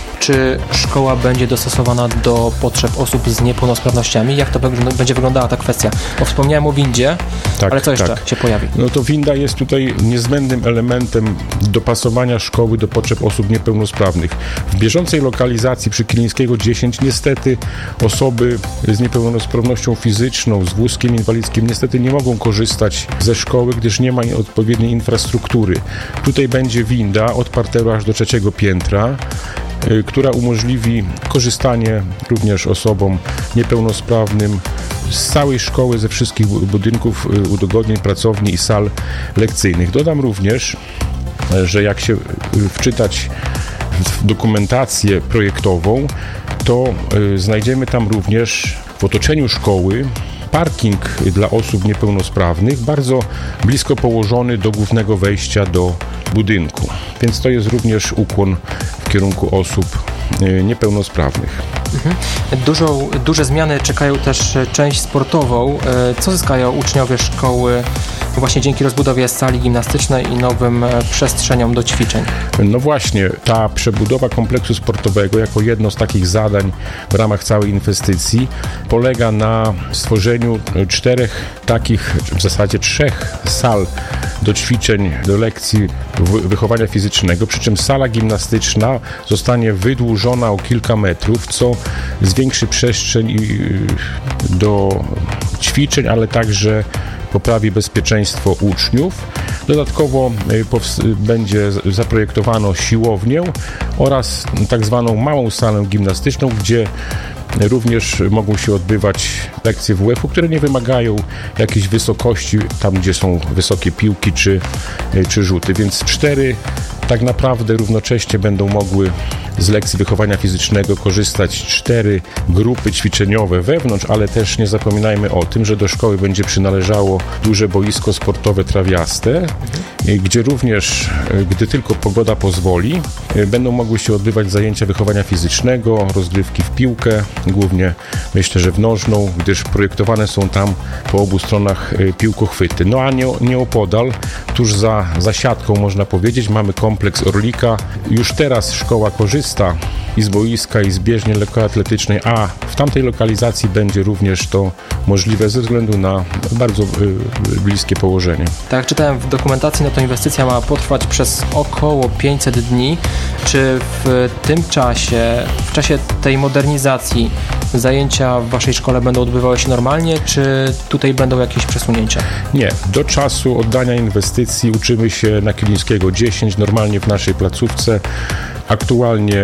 Speaker 4: Czy szkoła będzie dostosowana do potrzeb osób z niepełnosprawnościami? Jak to będzie wyglądała ta kwestia? Bo wspomniałem o windzie,
Speaker 7: tak,
Speaker 4: ale co jeszcze
Speaker 7: tak.
Speaker 4: się pojawi?
Speaker 7: No to winda jest tutaj niezbędnym elementem dopasowania szkoły do potrzeb osób niepełnosprawnych. W bieżącej lokalizacji przy Kilińskiego dziesięć niestety osoby z niepełnosprawnością fizyczną, z wózkiem inwalidzkim niestety nie mogą korzystać ze szkoły, gdyż nie ma odpowiedniej infrastruktury. Tutaj będzie winda od parteru aż do trzeciego piętra, która umożliwi korzystanie również osobom niepełnosprawnym z całej szkoły, ze wszystkich budynków, udogodnień, pracowni i sal lekcyjnych. Dodam również, że jak się wczytać w dokumentację projektową, to znajdziemy tam również w otoczeniu szkoły parking dla osób niepełnosprawnych, bardzo blisko położony do głównego wejścia do budynku. Więc to jest również ukłon w kierunku osób niepełnosprawnych.
Speaker 4: Mhm. Dużo, duże zmiany czekają też część sportową. Co zyskają uczniowie szkoły właśnie dzięki rozbudowie sali gimnastycznej i nowym przestrzeniom do ćwiczeń?
Speaker 7: No właśnie, ta przebudowa kompleksu sportowego jako jedno z takich zadań w ramach całej inwestycji polega na stworzeniu czterech takich, w zasadzie trzech sal do ćwiczeń, do lekcji wychowania fizycznego, przy czym sala gimnastyczna zostanie wydłużona o kilka metrów, co zwiększy przestrzeń do ćwiczeń, ale także poprawi bezpieczeństwo uczniów. Dodatkowo będzie zaprojektowano siłownię oraz tak zwaną małą salę gimnastyczną, gdzie również mogą się odbywać lekcje W F u, które nie wymagają jakiejś wysokości, tam gdzie są wysokie piłki czy, czy rzuty, więc cztery tak naprawdę równocześnie będą mogły z lekcji wychowania fizycznego korzystać cztery grupy ćwiczeniowe wewnątrz, ale też nie zapominajmy o tym, że do szkoły będzie przynależało duże boisko sportowe trawiaste, gdzie również, gdy tylko pogoda pozwoli, będą mogły się odbywać zajęcia wychowania fizycznego, rozgrywki w piłkę, głównie myślę, że w nożną, gdyż projektowane są tam po obu stronach piłkochwyty. No a nie, nieopodal, tuż za, za siatką można powiedzieć, mamy kompleks Orlika. Już teraz szkoła korzysta i z boiska, i z bieżni lekkoatletycznej, a w tamtej lokalizacji będzie również to możliwe ze względu na bardzo y, bliskie położenie.
Speaker 4: Tak jak czytałem w dokumentacji, no to inwestycja ma potrwać przez około pięćset dni. Czy w tym czasie, w czasie tej modernizacji zajęcia w waszej szkole będą odbywały się normalnie, czy tutaj będą jakieś przesunięcia?
Speaker 7: Nie. Do czasu oddania inwestycji uczymy się na Kilińskiego dziesięć, normalnie w naszej placówce. Aktualnie